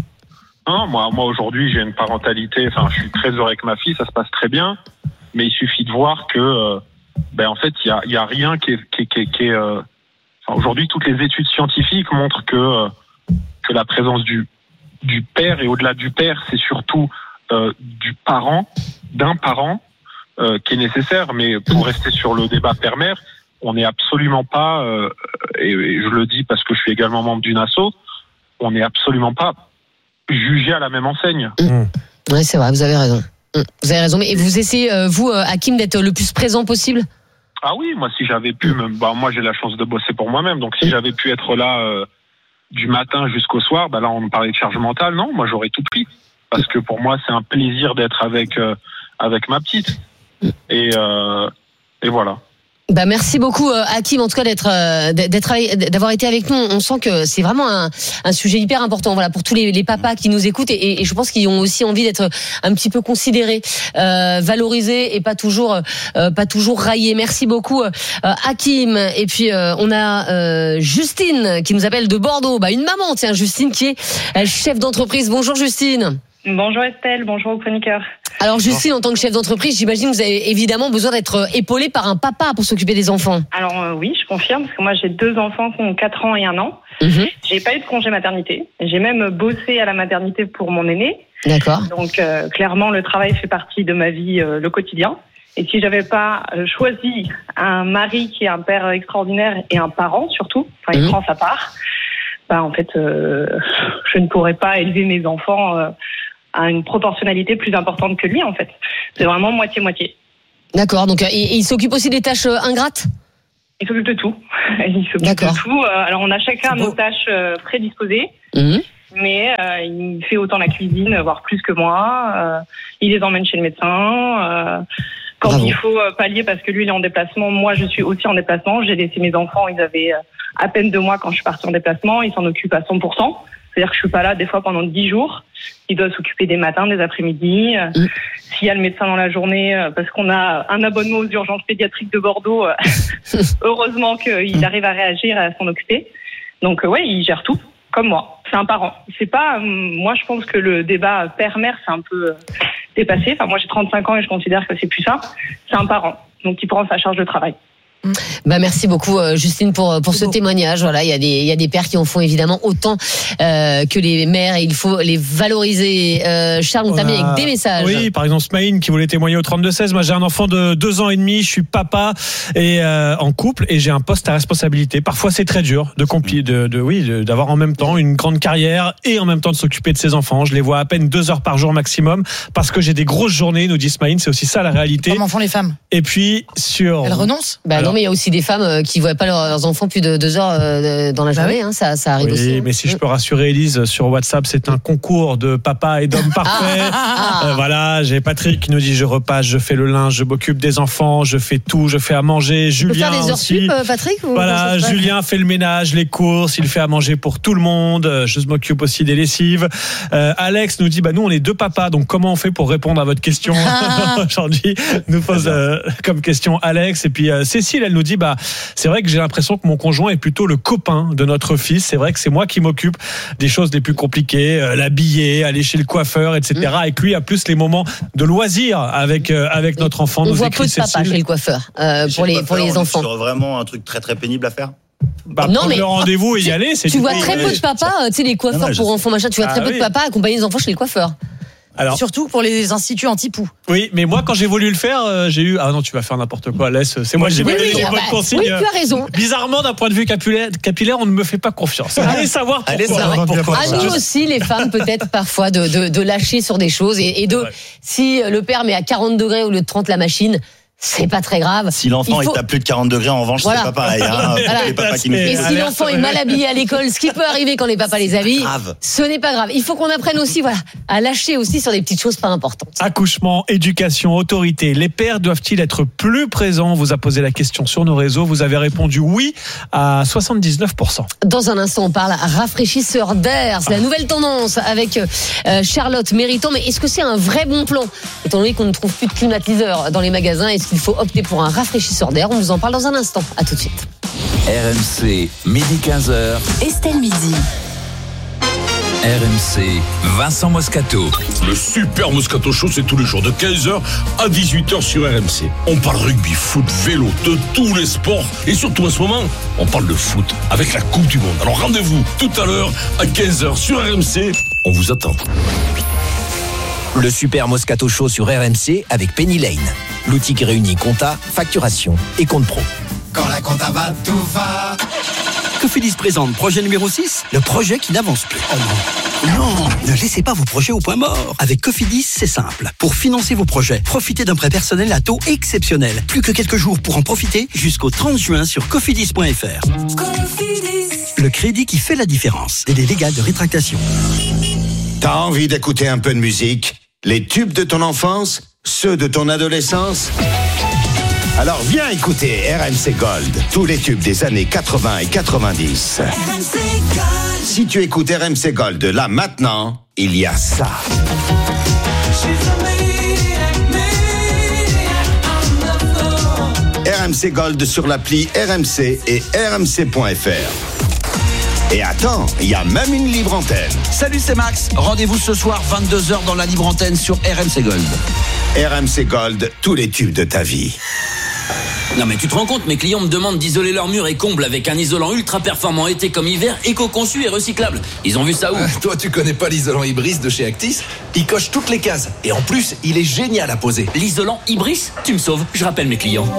Non, moi, moi aujourd'hui, j'ai une parentalité. Enfin, je suis très heureux avec ma fille, ça se passe très bien. Mais il suffit de voir que, euh, ben en fait, il y a, y a rien qui est, qui est, qui est, qui est euh, enfin, aujourd'hui, toutes les études scientifiques montrent que euh, que la présence du du père, et au-delà du père, c'est surtout euh, du parent, d'un parent, euh, qui est nécessaire. Mais pour rester sur le débat père-mère, on n'est absolument pas, euh, et, et je le dis parce que je suis également membre d'une asso, on n'est absolument pas jugé à la même enseigne. Mmh. Oui, c'est vrai, vous avez raison. Vous avez raison, mais vous essayez, vous, Hakim, d'être le plus présent possible ? Ah oui, moi, si j'avais pu, bah, moi, j'ai la chance de bosser pour moi-même, donc si j'avais pu être là euh, du matin jusqu'au soir, bah là, on me parlait de charge mentale, non, moi, j'aurais tout pris, parce que pour moi, c'est un plaisir d'être avec euh, avec ma petite, et euh, et voilà. Bah merci beaucoup Hakim, en tout cas d'être d'être d'avoir été avec nous. On sent que c'est vraiment un, un sujet hyper important, voilà, pour tous les, les papas qui nous écoutent, et, et je pense qu'ils ont aussi envie d'être un petit peu considérés, euh, valorisés et pas toujours euh, pas toujours raillés. Merci beaucoup euh, Hakim. Et puis euh, on a euh, Justine qui nous appelle de Bordeaux. Bah une maman, tiens, Justine, qui est chef d'entreprise. Bonjour Justine. Bonjour Estelle, bonjour aux chroniqueurs. Alors Justine, en tant que chef d'entreprise, j'imagine que vous avez évidemment besoin d'être épaulée par un papa pour s'occuper des enfants. Alors euh, oui, je confirme, parce que moi j'ai deux enfants qui ont quatre ans et un an. Mmh. J'ai pas eu de congé maternité. J'ai même bossé à la maternité pour mon aîné. D'accord. Donc euh, clairement, le travail fait partie de ma vie, euh, le quotidien. Et si j'avais pas euh, choisi un mari qui est un père extraordinaire et un parent surtout, enfin il mmh. prend sa part, bah en fait, euh, je ne pourrais pas élever mes enfants euh, à une proportionnalité plus importante que lui, en fait. C'est vraiment moitié-moitié. D'accord, donc il, il s'occupe aussi des tâches ingrates ? Il s'occupe de tout. Il s'occupe D'accord. de tout. Alors on a chacun nos tâches prédisposées, mmh. mais euh, il fait autant la cuisine, voire plus que moi. Euh, il les emmène chez le médecin. Euh, quand Bravo. il faut pallier, parce que lui il est en déplacement, moi je suis aussi en déplacement. J'ai laissé mes enfants, ils avaient à peine deux mois quand je suis partie en déplacement. Il s'en occupe à cent pour cent. C'est-à-dire que je suis pas là des fois pendant dix jours. Il doit s'occuper des matins, des après-midi. Mmh. S'il y a le médecin dans la journée, parce qu'on a un abonnement aux urgences pédiatriques de Bordeaux, heureusement qu'il arrive à réagir et à s'en occuper. Donc ouais, il gère tout, comme moi. C'est un parent. C'est pas, moi je pense que le débat père-mère c'est un peu dépassé. Enfin moi j'ai trente-cinq ans et je considère que c'est plus ça. C'est un parent, donc il prend sa charge de travail. Bah merci beaucoup Justine pour pour ce beau. témoignage. Voilà, il y a des il y a des pères qui en font évidemment autant euh, que les mères, et il faut les valoriser. Euh, Charles, on termine avec des messages. Oui, par exemple Smaïn qui voulait témoigner au trente-deux seize. Moi j'ai un enfant de deux ans et demi, je suis papa et euh, en couple, et j'ai un poste à responsabilité. Parfois c'est très dur de compli de, de oui de, d'avoir en même temps une grande carrière et en même temps de s'occuper de ses enfants. Je les vois à peine deux heures par jour maximum parce que j'ai des grosses journées, nous dit Smaïn. C'est aussi ça la réalité. Comment font les femmes ? Et puis sur elles renoncent ? Bah Alors, non, mais il y a aussi des femmes qui ne voient pas leurs enfants plus de deux heures dans la journée. Hein, ça, ça arrive oui, aussi. Mais si je peux rassurer Élise, sur WhatsApp, c'est un concours de papa et d'homme parfait. Ah, ah, ah. Euh, voilà, j'ai Patrick qui nous dit je repasse, je fais le linge, je m'occupe des enfants, je fais tout, je fais à manger. Tu Julien peux faire des heures aussi. sup, Patrick, ou voilà, Julien fait le ménage, les courses, il fait à manger pour tout le monde. Je m'occupe aussi des lessives. Euh, Alex nous dit bah nous on est deux papas, donc comment on fait pour répondre à votre question aujourd'hui? Nous pose euh, comme question Alex. Et puis euh, Cécile, elle nous dit bah c'est vrai que j'ai l'impression que mon conjoint est plutôt le copain de notre fils. C'est vrai que c'est moi qui m'occupe des choses les plus compliquées, euh, l'habiller, aller chez le coiffeur, et cetera. Mmh. Et que lui a plus les moments de loisirs avec euh, avec notre enfant. On nous voit peu de papa chez le coiffeur euh, pour les coiffeur, pour les enfants. C'est vraiment un truc très très pénible à faire. Bah, non, prendre mais le rendez-vous et y aller, c'est. Tu vois très peu de papas, tu sais les coiffeurs non, pour enfants machin. Tu vois très ah, peu oui. de papas accompagner les enfants chez les coiffeurs. Alors, surtout pour les instituts anti-poux. Oui, mais moi, quand j'ai voulu le faire, euh, j'ai eu ah non, tu vas faire n'importe quoi, laisse. C'est moi, j'ai oui, pas oui, les bah, bonnes consignes. Oui, tu as raison. Bizarrement, d'un point de vue capillaire, capillaire, on ne me fait pas confiance. Allez savoir pourquoi. Allez savoir pourquoi. À nous aussi, les femmes, peut-être parfois de, de, de lâcher sur des choses et, et de ouais. si le père met à quarante degrés au lieu de trente la machine. c'est pas très grave. Si l'enfant faut... est à plus de quarante degrés, en revanche, voilà. c'est pas pareil. Hein, voilà. les papas qui nous Et si l'enfant est mal habillé à l'école, ce qui peut arriver quand les papas les habillent, ce n'est pas grave. Il faut qu'on apprenne aussi, voilà, à lâcher aussi sur des petites choses pas importantes. Accouchement, éducation, autorité. Les pères doivent-ils être plus présents ? On vous a posé la question sur nos réseaux. Vous avez répondu oui à soixante-dix-neuf pour cent. Dans un instant, on parle rafraîchisseur d'air. C'est la nouvelle tendance avec euh, Charlotte Méritant. Mais est-ce que c'est un vrai bon plan ? Étant donné qu'on ne trouve plus de climatiseurs dans les magasins, est-ce qu'il faut opter pour un rafraîchisseur d'air ? On vous en parle dans un instant. À tout de suite. R M C, midi quinze heures. Estelle Midi. R M C, Vincent Moscato. Le super Moscato Show, c'est tous les jours de quinze heures à dix-huit heures sur R M C. On parle rugby, foot, vélo, de tous les sports. Et surtout en ce moment, on parle de foot avec la Coupe du Monde. Alors rendez-vous tout à l'heure à quinze heures sur R M C. On vous attend. Le super Moscato Show sur R M C avec Penny Lane. L'outil qui réunit compta, facturation et compte pro. Quand la compta va, tout va. Cofidis présente projet numéro six, le projet qui n'avance plus. Oh non. Non, ne laissez pas vos projets au point mort. Avec Cofidis, c'est simple. Pour financer vos projets, profitez d'un prêt personnel à taux exceptionnel. Plus que quelques jours pour en profiter jusqu'au trente juin sur cofidis point f r. Cofidis. Le crédit qui fait la différence. Délai légal de rétractation. T'as envie d'écouter un peu de musique ? Les tubes de ton enfance ? Ceux de ton adolescence ? Alors viens écouter R M C Gold, tous les tubes des années quatre-vingts et quatre-vingt-dix. R M C Gold. Si tu écoutes R M C Gold là maintenant, il y a ça. R M C Gold sur l'appli R M C et R M C point f r. Et attends, il y a même une libre antenne. Salut, c'est Max. Rendez-vous ce soir vingt-deux heures dans la libre antenne sur R M C Gold. R M C Gold, tous les tubes de ta vie. Non mais tu te rends compte, mes clients me demandent d'isoler leurs murs et combles avec un isolant ultra performant été comme hiver, éco-conçu et recyclable. Ils ont vu ça où ? euh, Toi tu connais pas l'isolant Ibris de chez Actis ? Il coche toutes les cases et en plus il est génial à poser. L'isolant Ibris ? Tu me sauves, je rappelle mes clients.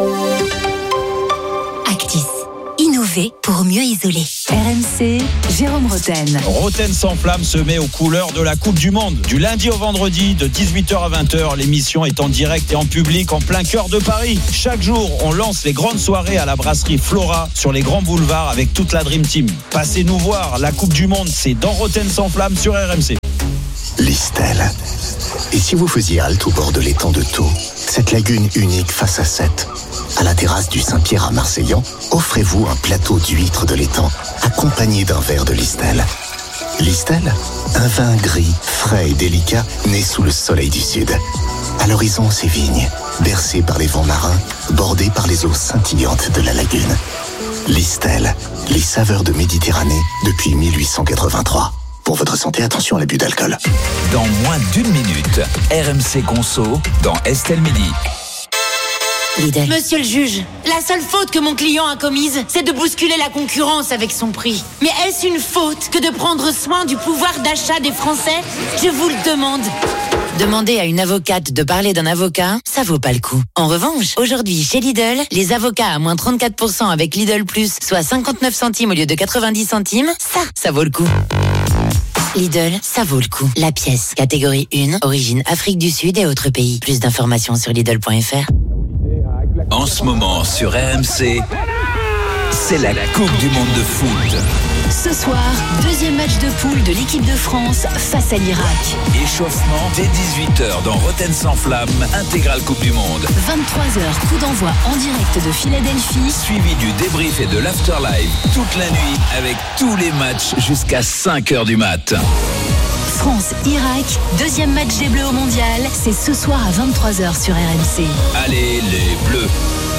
Actis. Innover pour mieux isoler. R M C, Jérôme Roten. Roten sans flamme se met aux couleurs de la Coupe du Monde. Du lundi au vendredi, de dix-huit heures à vingt heures, l'émission est en direct et en public en plein cœur de Paris. Chaque jour, on lance les grandes soirées à la brasserie Flora sur les grands boulevards avec toute la Dream Team. Passez nous voir, la Coupe du Monde, c'est dans Roten sans flamme sur R M C. Listel. Et si vous faisiez halte au bord de l'étang de Thau, cette lagune unique face à Sète, à la terrasse du Saint-Pierre à Marseillan, offrez-vous un plateau d'huîtres de l'étang, accompagné d'un verre de Listel. Listel, un vin gris, frais et délicat, né sous le soleil du sud. À l'horizon, ses vignes, bercées par les vents marins, bordées par les eaux scintillantes de la lagune. Listel, les saveurs de Méditerranée depuis mille huit cent quatre-vingt-trois. Pour votre santé, attention à l'abus d'alcool. Dans moins d'une minute, R M C Conso dans Estelle Midi. Lidl. Monsieur le juge, la seule faute que mon client a commise, c'est de bousculer la concurrence avec son prix. Mais est-ce une faute que de prendre soin du pouvoir d'achat des Français ? Je vous le demande. Demandez à une avocate de parler d'un avocat, ça vaut pas le coup. En revanche, aujourd'hui chez Lidl, les avocats à moins trente-quatre pour cent avec Lidl Plus, soit cinquante-neuf centimes au lieu de quatre-vingt-dix centimes, ça, ça vaut le coup. Lidl, ça vaut le coup. La pièce, catégorie un, origine Afrique du Sud et autres pays. Plus d'informations sur Lidl point f r. En ce moment sur R M C, c'est la Coupe du Monde de foot. Ce soir, deuxième match de poule de l'équipe de France face à l'Irak. Échauffement dès dix-huit heures dans Roten sans flamme, intégrale Coupe du Monde. vingt-trois heures, coup d'envoi en direct de Philadelphie. Suivi du débrief et de l'afterlife toute la nuit avec tous les matchs jusqu'à cinq heures du mat. France-Irak, deuxième match des Bleus au Mondial, c'est ce soir à vingt-trois heures sur R M C. Allez les Bleus.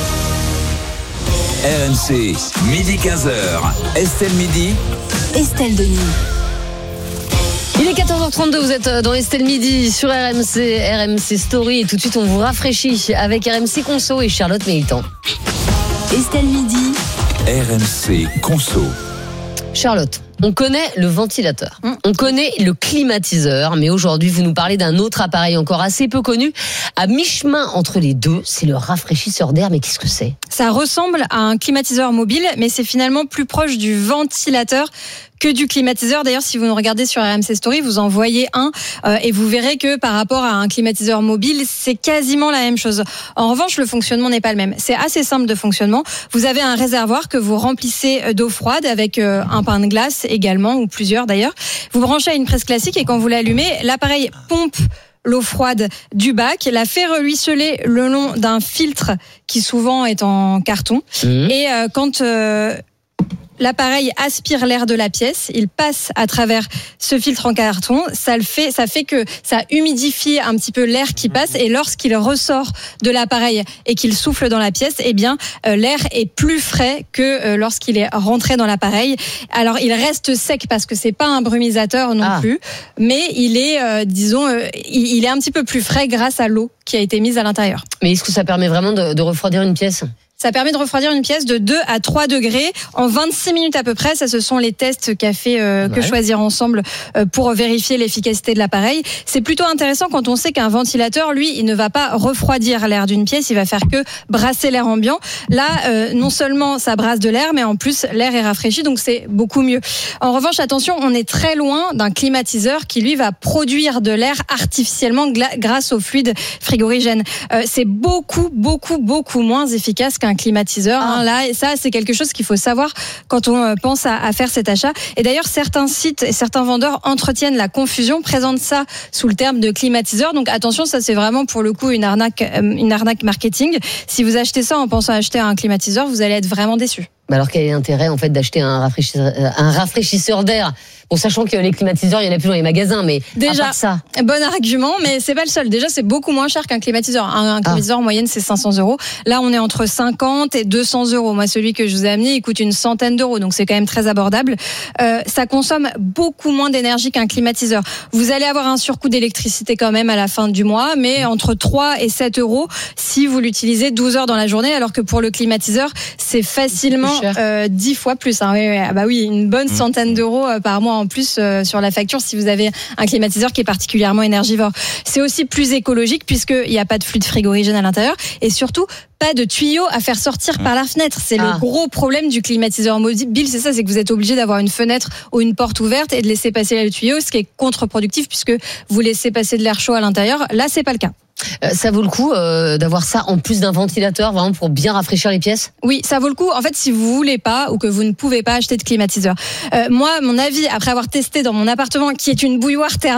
R M C, midi quinze heures. Estelle Midi. Estelle Denis. Il est quatorze heures trente-deux, vous êtes dans Estelle Midi sur R M C, R M C Story. Et tout de suite, on vous rafraîchit avec R M C Conso et Charlotte Méritant. Estelle Midi. R M C Conso. Charlotte, On connaît le ventilateur, mmh. on connaît le climatiseur, mais aujourd'hui vous nous parlez d'un autre appareil encore assez peu connu, à mi-chemin entre les deux, c'est le rafraîchisseur d'air. Mais qu'est-ce que c'est ? Ça ressemble à un climatiseur mobile, mais c'est finalement plus proche du ventilateur que du climatiseur. D'ailleurs, si vous nous regardez sur R M C Story, vous en voyez un euh, et vous verrez que par rapport à un climatiseur mobile, c'est quasiment la même chose. En revanche, le fonctionnement n'est pas le même. C'est assez simple de fonctionnement. Vous avez un réservoir que vous remplissez d'eau froide avec euh, un pain de glace également, ou plusieurs d'ailleurs. Vous branchez à une prise classique et quand vous l'allumez, l'appareil pompe l'eau froide du bac, la fait ruisseler le long d'un filtre qui souvent est en carton. Mmh. Et euh, quand... Euh, l'appareil aspire l'air de la pièce, il passe à travers ce filtre en carton, ça le fait, ça fait que ça humidifie un petit peu l'air qui passe et lorsqu'il ressort de l'appareil et qu'il souffle dans la pièce, eh bien euh, l'air est plus frais que euh, lorsqu'il est rentré dans l'appareil. Alors il reste sec parce que c'est pas un brumisateur non ah. plus, mais il est, euh, disons, euh, il, il est un petit peu plus frais grâce à l'eau qui a été mise à l'intérieur. Mais est-ce que ça permet vraiment de, de refroidir une pièce ? Ça permet de refroidir une pièce de deux à trois degrés en vingt-six minutes à peu près. Ça, ce sont les tests qu'a fait euh, ouais. que Choisir Ensemble euh, pour vérifier l'efficacité de l'appareil. C'est plutôt intéressant quand on sait qu'un ventilateur, lui, il ne va pas refroidir l'air d'une pièce, il va faire que brasser l'air ambiant. Là, euh, non seulement ça brasse de l'air, mais en plus l'air est rafraîchi, donc c'est beaucoup mieux. En revanche, attention, on est très loin d'un climatiseur qui, lui, va produire de l'air artificiellement gla- grâce au fluide frigorigène. Euh, c'est beaucoup, beaucoup, beaucoup moins efficace qu'un un climatiseur. Ah. Hein, là, et ça, c'est quelque chose qu'il faut savoir quand on pense à, à faire cet achat. Et d'ailleurs, certains sites et certains vendeurs entretiennent la confusion, présentent ça sous le terme de climatiseur. Donc attention, ça c'est vraiment pour le coup une arnaque, une arnaque marketing. Si vous achetez ça en pensant acheter un climatiseur, vous allez être vraiment déçu. Alors quel est l'intérêt en fait d'acheter un rafraîchisseur, un rafraîchisseur d'air ? Bon, sachant que les climatiseurs, il y en a plus dans les magasins, mais déjà, à part ça. Bon argument, mais c'est pas le seul. Déjà, c'est beaucoup moins cher qu'un climatiseur. Un, un climatiseur ah. en moyenne, c'est cinq cents euros. Là, on est entre cinquante et deux cents euros. Moi, celui que je vous ai amené, il coûte une centaine d'euros, donc c'est quand même très abordable. Euh, ça consomme beaucoup moins d'énergie qu'un climatiseur. Vous allez avoir un surcoût d'électricité quand même à la fin du mois, mais entre trois et sept euros si vous l'utilisez douze heures dans la journée, alors que pour le climatiseur, c'est facilement euh, dix fois plus. Hein. Oui, oui, ah bah oui, une bonne centaine d'euros par mois en plus euh, sur la facture si vous avez un climatiseur qui est particulièrement énergivore. C'est aussi plus écologique puisqu'il n'y a pas de fluide frigorigène à l'intérieur et surtout pas de tuyaux à faire sortir par la fenêtre. C'est ah. le gros problème du climatiseur mobile, c'est ça, c'est que vous êtes obligé d'avoir une fenêtre ou une porte ouverte et de laisser passer le tuyau, ce qui est contre-productif puisque vous laissez passer de l'air chaud à l'intérieur. Là, c'est pas le cas. Euh, ça vaut le coup euh, d'avoir ça en plus d'un ventilateur, vraiment pour bien rafraîchir les pièces ? Oui, ça vaut le coup. En fait, si vous voulez pas ou que vous ne pouvez pas acheter de climatiseur. Euh, moi, mon avis, après avoir testé dans mon appartement, qui est une bouilloire thermique,